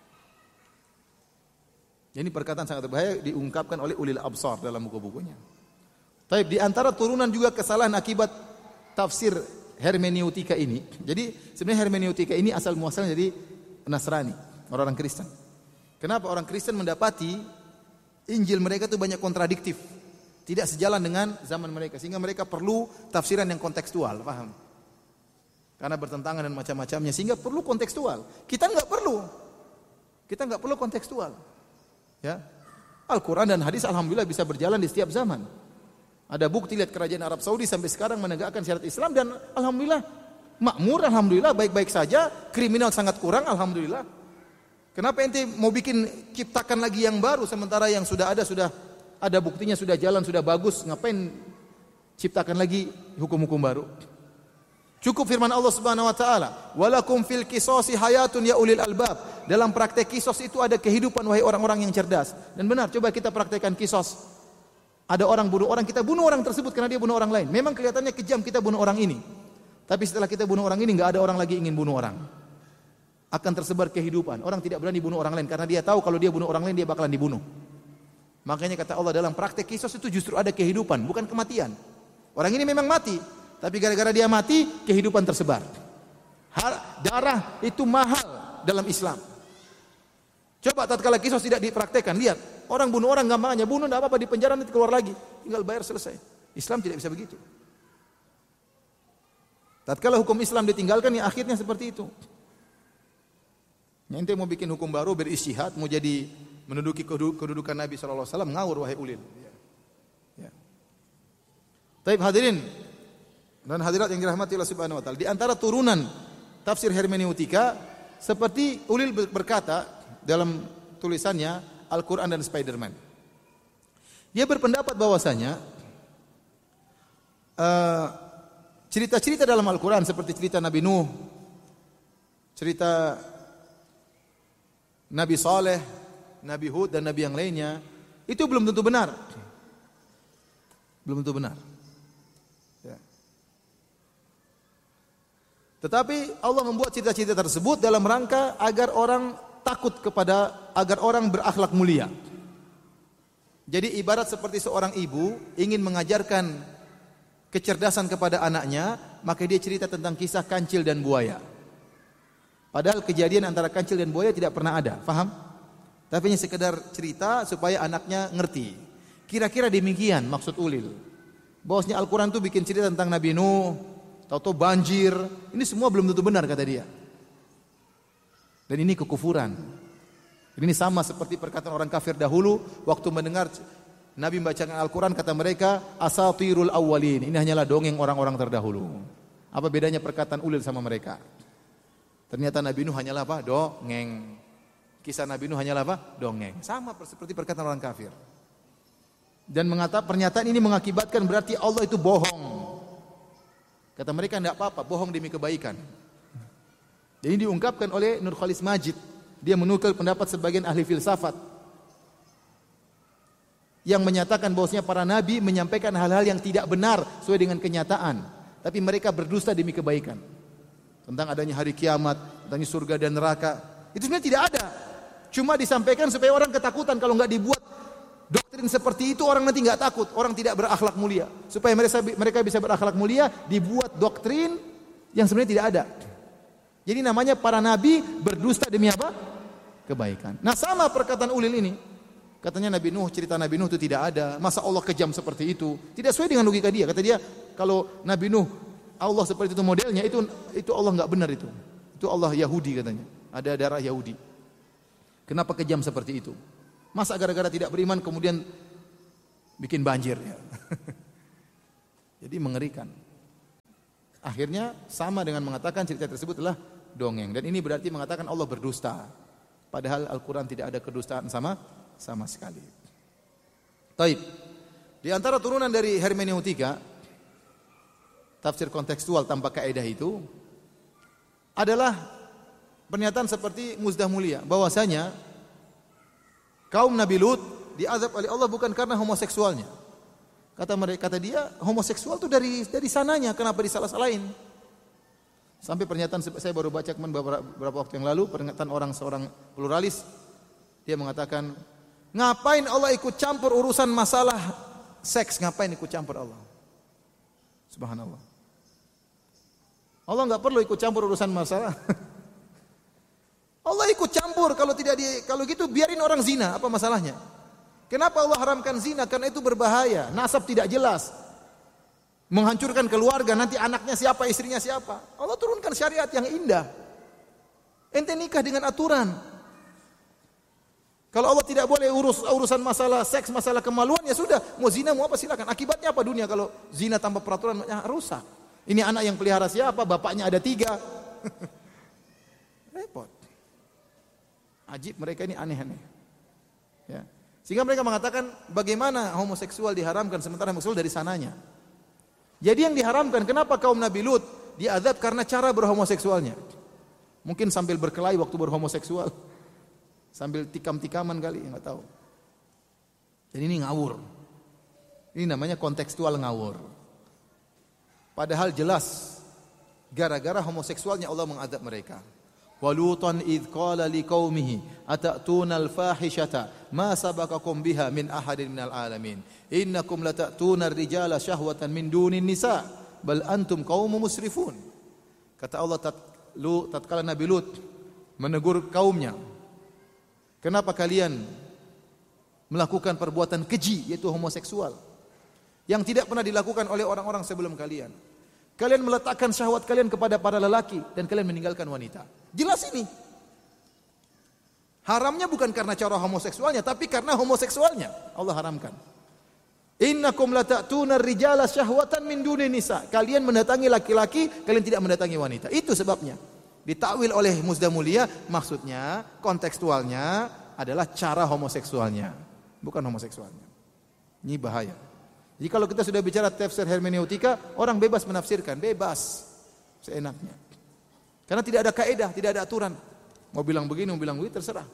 Ini perkataan sangat berbahaya diungkapkan oleh ulil absar dalam buku-bukunya. Taib, di antara turunan juga kesalahan akibat tafsir hermeneutika ini. Jadi sebenarnya hermeneutika ini asal muasalnya dari Nasrani, orang-orang Kristen. Kenapa orang Kristen mendapati Injil mereka itu banyak kontradiktif, tidak sejalan dengan zaman mereka, sehingga mereka perlu tafsiran yang kontekstual, paham? Karena bertentangan dan macam-macamnya, sehingga perlu kontekstual. Kita enggak perlu kontekstual. Ya, Al-Quran dan hadis alhamdulillah bisa berjalan di setiap zaman. Ada bukti, lihat kerajaan Arab Saudi sampai sekarang menegakkan syariat Islam dan alhamdulillah makmur, alhamdulillah baik-baik saja, kriminal sangat kurang, alhamdulillah. Kenapa ente mau bikin ciptakan lagi yang baru sementara yang sudah ada buktinya, sudah jalan, sudah bagus, ngapain ciptakan lagi hukum-hukum baru? Cukup firman Allah Subhanahu wa taala, "Walakum fil qisasi hayatun ya ulil albab." Dalam praktek kisos itu ada kehidupan wahai orang-orang yang cerdas. Dan benar, coba kita praktekkan kisos. Ada orang bunuh orang, kita bunuh orang tersebut karena dia bunuh orang lain. Memang kelihatannya kejam kita bunuh orang ini. Tapi setelah kita bunuh orang ini, enggak ada orang lagi ingin bunuh orang. Akan tersebar kehidupan. Orang tidak berani bunuh orang lain karena dia tahu kalau dia bunuh orang lain dia bakalan dibunuh. Makanya kata Allah dalam praktek kisos itu justru ada kehidupan, bukan kematian. Orang ini memang mati, tapi gara-gara dia mati, kehidupan tersebar. Darah itu mahal dalam Islam. Coba tatkala kisos tidak dipraktekkan, lihat. Orang bunuh orang gampangnya, bunuh tidak apa-apa, di penjara nanti keluar lagi. Tinggal bayar selesai. Islam tidak bisa begitu. Tatkala hukum Islam ditinggalkan, ya akhirnya seperti itu. Ente mau bikin hukum baru, berisytihad, mau jadi menduduki kedudukan Nabi SAW, ngawur wahai ulil. Ya. Taib hadirin dan hadirat yang dirahmati Allah Subhanahu wa taala. Di antara turunan tafsir hermeneutika seperti ulil berkata dalam tulisannya Al-Quran dan Spider-Man. Dia berpendapat bahwasanya cerita-cerita dalam Al-Quran seperti cerita Nabi Nuh, cerita Nabi Saleh, Nabi Hud dan Nabi yang lainnya itu belum tentu benar. Belum tentu benar. Ya. Tetapi Allah membuat cerita-cerita tersebut dalam rangka agar orang takut agar orang berakhlak mulia. Jadi ibarat seperti seorang ibu ingin mengajarkan kecerdasan kepada anaknya, maka dia cerita tentang kisah kancil dan buaya. Padahal kejadian antara kancil dan buaya tidak pernah ada, faham? Tapi ini sekedar cerita supaya anaknya ngerti. Kira-kira demikian maksud ulil. Bahwasanya Al-Quran itu bikin cerita tentang Nabi Nuh, tahu-tahu banjir, ini semua belum tentu benar kata dia. Dan ini kekufuran. Ini sama seperti perkataan orang kafir dahulu waktu mendengar Nabi membacakan Al-Quran, kata mereka asatirul awwalin, ini hanyalah dongeng orang-orang terdahulu. Apa bedanya perkataan ulil sama mereka? Ternyata Nabi Nuh hanyalah apa? Dongeng. Kisah Nabi Nuh hanyalah apa? Dongeng. Sama seperti perkataan orang kafir. Dan pernyataan ini mengakibatkan berarti Allah itu bohong. Kata mereka tidak apa-apa, bohong demi kebaikan. Dan ini diungkapkan oleh Nurkhalis Majid. Dia menukil pendapat sebagian ahli filsafat yang menyatakan bahwasanya para nabi menyampaikan hal-hal yang tidak benar sesuai dengan kenyataan, tapi mereka berdusta demi kebaikan. Tentang adanya hari kiamat, tentang surga dan neraka, itu sebenarnya tidak ada. Cuma disampaikan supaya orang ketakutan. Kalau enggak dibuat doktrin seperti itu, orang nanti enggak takut, orang tidak berakhlak mulia. Supaya mereka bisa berakhlak mulia, dibuat doktrin yang sebenarnya tidak ada. Jadi namanya para nabi berdusta demi apa? Kebaikan. Nah sama perkataan ulil ini. Katanya Nabi Nuh, cerita Nabi Nuh itu tidak ada. Masa Allah kejam seperti itu? Tidak sesuai dengan logika dia. Kata dia, kalau Nabi Nuh Allah seperti itu modelnya, itu Allah enggak benar itu. Itu Allah Yahudi katanya. Ada darah Yahudi. Kenapa kejam seperti itu? Masa gara-gara tidak beriman kemudian bikin banjir ya. Jadi mengerikan. Akhirnya sama dengan mengatakan cerita tersebut adalah dongeng, dan ini berarti mengatakan Allah berdusta. Padahal Al-Qur'an tidak ada kedustaan sama sekali. Taib. Di antara turunan dari hermeneutika, tafsir kontekstual tanpa kaidah itu adalah pernyataan seperti Muzdah Mulia bahwasanya kaum Nabi Lut diazab oleh Allah bukan karena homoseksualnya. Kata dia, homoseksual itu dari sananya, kenapa disalah-salahin? Sampai pernyataan saya baru baca beberapa waktu yang lalu, pernyataan seorang pluralis, dia mengatakan, ngapain Allah ikut campur urusan masalah seks? Ngapain ikut campur Allah? Subhanallah. Allah enggak perlu ikut campur urusan masalah. Allah ikut campur, kalau gitu biarin orang zina, apa masalahnya? Kenapa Allah haramkan zina? Karena itu berbahaya, nasab tidak jelas, menghancurkan keluarga, nanti anaknya siapa, istrinya siapa. Allah turunkan syariat yang indah. Ente nikah dengan aturan. Kalau Allah tidak boleh urusan masalah seks, masalah kemaluan, ya sudah, mau zina mau apa silakan. Akibatnya apa dunia kalau zina tanpa peraturan? Rusak. Ini anak yang pelihara siapa? Bapaknya ada 3. Repot. Ajib, mereka ini aneh-aneh. Ya. Sehingga mereka mengatakan bagaimana homoseksual diharamkan sementara homoseksual dari sananya. Jadi yang diharamkan, kenapa kaum Nabi Lut diazab karena cara berhomoseksualnya? Mungkin sambil berkelahi waktu berhomoseksual, sambil tikam-tikaman kali, enggak tahu. Dan ini ngawur. Ini namanya kontekstual ngawur. Padahal jelas gara-gara homoseksualnya Allah mengazab mereka. Walutan idh qala liqaumihi atatuna al-fahishata ma sabaqakum biha min ahadin minal alamin innakum latatuna ar-rijala syahwatan min dunin nisa bal antum qaumun musrifun. Kata Allah tatkala Nabi Lut menegur kaumnya, kenapa kalian melakukan perbuatan keji yaitu homoseksual yang tidak pernah dilakukan oleh orang-orang sebelum kalian? Kalian meletakkan syahwat kalian kepada para lelaki dan kalian meninggalkan wanita. Jelas ini. Haramnya bukan karena cara homoseksualnya, tapi karena homoseksualnya Allah haramkan. Innakum latatuna ar-rijala syahwatan min dunin nisa. Kalian mendatangi laki-laki, kalian tidak mendatangi wanita. Itu sebabnya. Ditakwil oleh Muzdah Mulia, maksudnya kontekstualnya adalah cara homoseksualnya, bukan homoseksualnya. Ini bahaya. Jadi kalau kita sudah bicara tafsir hermeneutika, orang bebas menafsirkan, bebas seenaknya. Karena tidak ada kaidah, tidak ada aturan. Mau bilang begini, mau bilang begitu, terserah.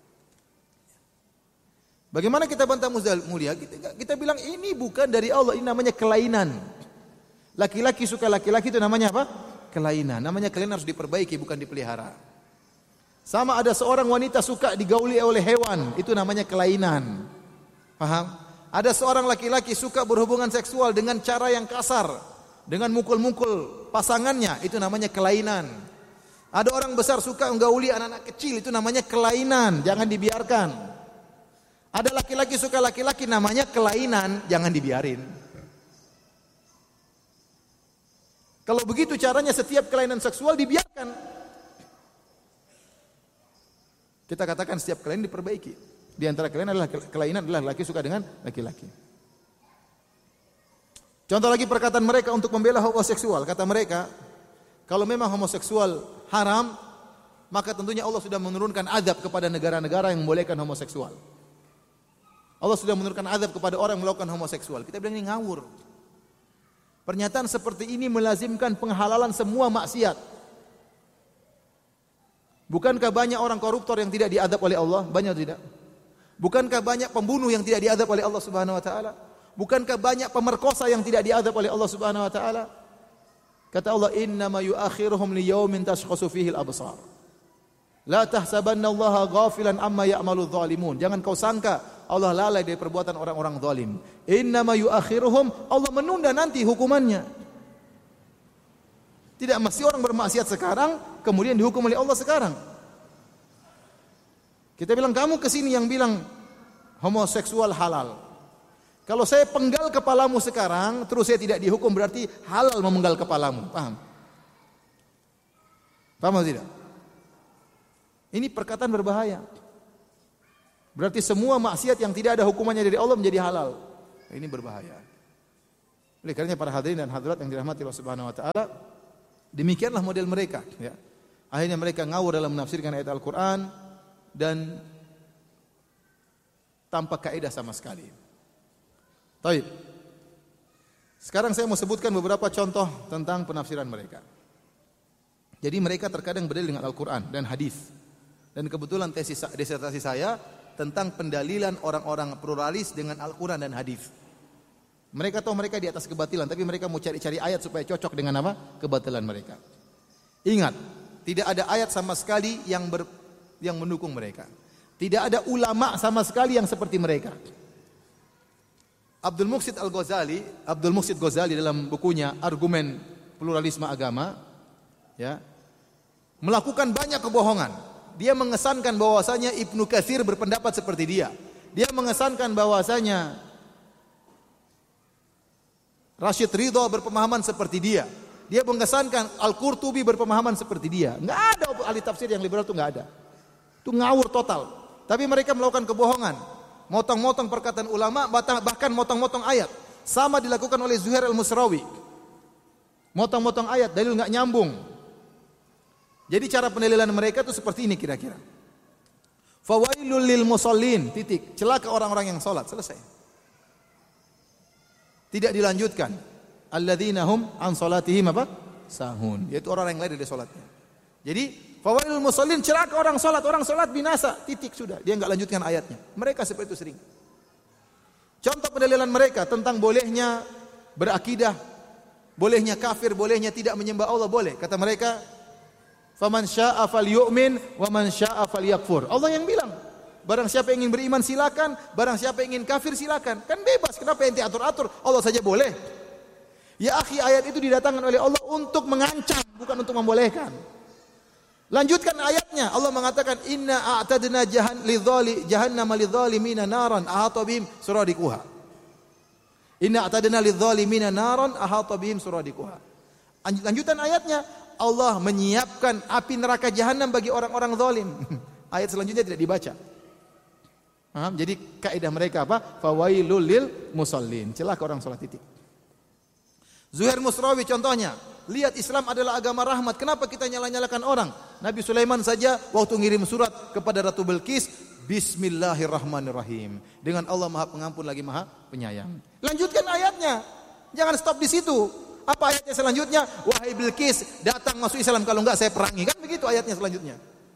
Bagaimana kita bantah Muzdah Mulia? Kita bilang ini bukan dari Allah, ini namanya kelainan. Laki-laki suka laki-laki itu namanya apa? Kelainan. Namanya kelainan harus diperbaiki, bukan dipelihara. Sama ada seorang wanita suka digauli oleh hewan, itu namanya kelainan. Paham? Ada seorang laki-laki suka berhubungan seksual dengan cara yang kasar, dengan mukul-mukul pasangannya, itu namanya kelainan. Ada orang besar suka menggauli anak-anak kecil, itu namanya kelainan, jangan dibiarkan. Ada laki-laki suka laki-laki, namanya kelainan, jangan dibiarin. Kalau begitu caranya setiap kelainan seksual dibiarkan. Kita katakan setiap kelainan diperbaiki. Di antara kelainan adalah laki suka dengan laki-laki. Contoh lagi perkataan mereka untuk membela homoseksual. Kata mereka, kalau memang homoseksual haram, maka tentunya Allah sudah menurunkan azab kepada negara-negara yang membolehkan homoseksual. Allah sudah menurunkan azab kepada orang yang melakukan homoseksual. Kita bilang ini ngawur. Pernyataan seperti ini melazimkan penghalalan semua maksiat. Bukankah banyak orang koruptor yang tidak diazab oleh Allah? Banyak tidak? Bukankah banyak pembunuh yang tidak diazab oleh Allah Subhanahu wa taala? Bukankah banyak pemerkosa yang tidak diazab oleh Allah Subhanahu wa taala? Kata Allah, "Innama yu'akhiruhum liyaumin tashkhasu fihi al-absar." La tahsabanna Allaha ghafilan amma ya'malu dhalimun. Jangan kau sangka Allah lalai dari perbuatan orang-orang zalim. Innama yu'akhiruhum, Allah menunda nanti hukumannya. Tidak mesti orang bermaksiat sekarang kemudian dihukum oleh Allah sekarang. Kita bilang kamu kesini yang bilang homoseksual halal. Kalau saya penggal kepalamu sekarang, terus saya tidak dihukum, berarti halal memenggal kepalamu. Paham? Paham atau tidak? Ini perkataan berbahaya. Berarti semua maksiat yang tidak ada hukumannya dari Allah menjadi halal. Ini berbahaya. Oleh karenanya para hadirin dan hadirat yang dirahmati Allah Subhanahu wa taala, demikianlah model mereka, ya. Akhirnya mereka ngawur dalam menafsirkan ayat Al-Qur'an dan tanpa kaidah sama sekali. Baik. Sekarang saya mau sebutkan beberapa contoh tentang penafsiran mereka. Jadi mereka terkadang berdalil dengan Al-Qur'an dan hadis. Dan kebetulan tesis disertasi saya tentang pendalilan orang-orang pluralis dengan Al-Qur'an dan hadis. Mereka tahu mereka di atas kebatilan, tapi mereka mau cari-cari ayat supaya cocok dengan apa? Kebatilan mereka. Ingat, tidak ada ayat sama sekali yang mendukung mereka. Tidak ada ulama sama sekali yang seperti mereka. Abdul Muqsid Ghazali dalam bukunya Argumen Pluralisme Agama, ya, melakukan banyak kebohongan. Dia mengesankan bahwasanya Ibnu Katsir berpendapat seperti dia. Dia mengesankan bahwasanya Rashid Ridha berpemahaman seperti dia. Dia mengesankan Al-Qurtubi berpemahaman seperti dia. Enggak ada ahli tafsir yang liberal itu enggak ada. Itu ngawur total. Tapi mereka melakukan kebohongan. Motong-motong perkataan ulama, bahkan motong-motong ayat. Sama dilakukan oleh Zuhair Al-Musrawi. Motong-motong ayat, dalil enggak nyambung. Jadi cara pendalilan mereka itu seperti ini kira-kira. Fawailul lil musallin, titik. Celaka orang-orang yang salat, selesai. Tidak dilanjutkan. Alladzina hum an salatihim apa? Sahun. Yaitu orang yang lari dari salatnya. Jadi, fawailul musallin, celaka orang salat binasa, titik sudah. Dia enggak lanjutkan ayatnya. Mereka seperti itu sering. Contoh pendalilan mereka tentang bolehnya berakidah, bolehnya kafir, bolehnya tidak menyembah Allah, boleh. Kata mereka, faman syaa'a falyu'min wa man syaa'a falyakfur. Allah yang bilang, barang siapa yang ingin beriman silakan, barang siapa yang ingin kafir silakan. Kan bebas, kenapa ente atur-atur? Allah saja boleh. Ya akhi, ayat itu didatangkan oleh Allah untuk mengancam, bukan untuk membolehkan. Lanjutkan ayatnya. Allah mengatakan inna a'tadna jahannama lidzalimina naran ahata bihim suradikuha. Inna a'tadna lidzalimina naran ahata bihim suradikuha. Lanjutan ayatnya, Allah menyiapkan api neraka jahanam bagi orang-orang zalim. Ayat selanjutnya tidak dibaca. Jadi kaidah mereka apa? Fawailul lil musallin. Celaka orang salat, titik. Zuhair Musrawi contohnya, lihat Islam adalah agama rahmat. Kenapa kita nyala-nyalakan orang? Nabi Sulaiman saja waktu ngirim surat kepada Ratu Bilqis, Bismillahirrahmanirrahim. Dengan Allah Maha Pengampun lagi Maha Penyayang. Lanjutkan ayatnya. Jangan stop di situ. Apa ayatnya selanjutnya? Wahai Bilqis, datang masuk Islam, kalau enggak saya perangi. Kan begitu ayatnya selanjutnya.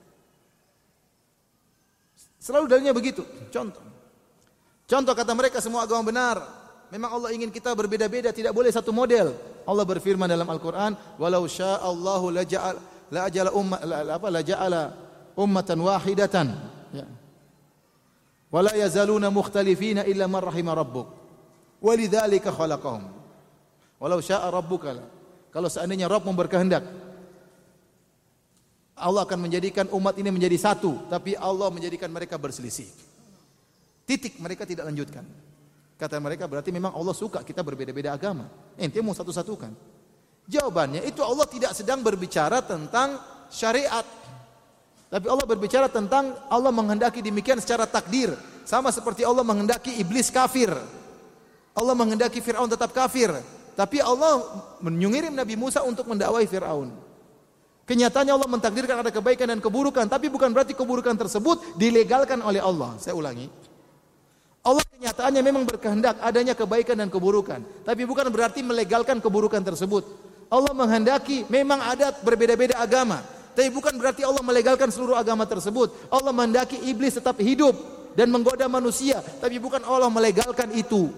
Selalu dalilnya begitu. Contoh kata mereka semua agama benar. Memang Allah ingin kita berbeda-beda, tidak boleh satu model. Allah berfirman dalam Al-Qur'an, "Walau sya'allahu laja'ala ummatan wahidatan." Ya. Wala yazaluna mukhtalifina illa man rahima rabbuk. Walidzalika khalaqahum. Walau syaa rabbuka. Kalau seandainya Rabb berkehendak, Allah akan menjadikan umat ini menjadi satu, tapi Allah menjadikan mereka berselisih. Titik, mereka tidak lanjutkan. Kata mereka berarti memang Allah suka kita berbeda-beda agama. Ente mau satu-satukan. Jawabannya itu Allah tidak sedang berbicara tentang syariat. Tapi Allah berbicara tentang Allah menghendaki demikian secara takdir. Sama seperti Allah menghendaki iblis kafir. Allah menghendaki Fir'aun tetap kafir. Tapi Allah mengirim Nabi Musa untuk mendakwai Fir'aun. Kenyataannya Allah mentakdirkan ada kebaikan dan keburukan. Tapi bukan berarti keburukan tersebut dilegalkan oleh Allah. Saya ulangi. Allah kenyataannya memang berkehendak adanya kebaikan dan keburukan. Tapi bukan berarti melegalkan keburukan tersebut. Allah menghendaki memang ada berbeda-beda agama. Tapi bukan berarti Allah melegalkan seluruh agama tersebut. Allah menghendaki iblis tetap hidup dan menggoda manusia. Tapi bukan Allah melegalkan itu.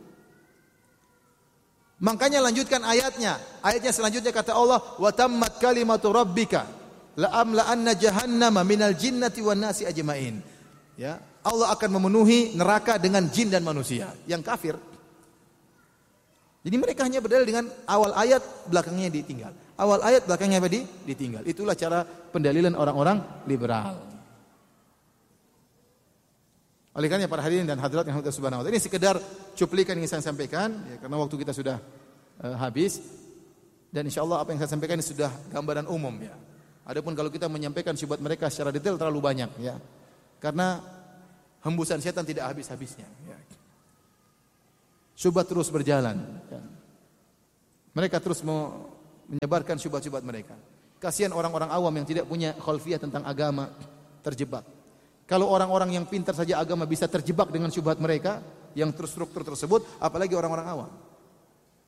Makanya lanjutkan ayatnya. Ayatnya selanjutnya kata Allah, wa tammat kalimatu rabbika la amla'anna jahannama minal jinnati wan nasi ajmain. Ya, Allah akan memenuhi neraka dengan jin dan manusia yang kafir. Jadi mereka hanya berdalil dengan awal ayat, belakangnya ditinggal. Awal ayat, belakangnya apa? Ditinggal. Itulah cara pendalilan orang-orang liberal. Oleh karena para hadirin dan hadirat yang Allah Subhanahu wa taala, ini sekedar cuplikan yang saya sampaikan ya, karena waktu kita sudah habis dan insyaallah apa yang saya sampaikan ini sudah gambaran umum ya. Adapun kalau kita menyampaikan syubhat mereka secara detail terlalu banyak ya. Karena hembusan setan tidak habis-habisnya ya. Syubhat terus berjalan ya. Mereka terus menyebarkan syubhat-syubhat mereka. Kasihan orang-orang awam yang tidak punya khalfiyah tentang agama terjebak. Kalau orang-orang yang pintar saja agama bisa terjebak dengan syubhat mereka yang terstruktur tersebut, apalagi orang-orang awam.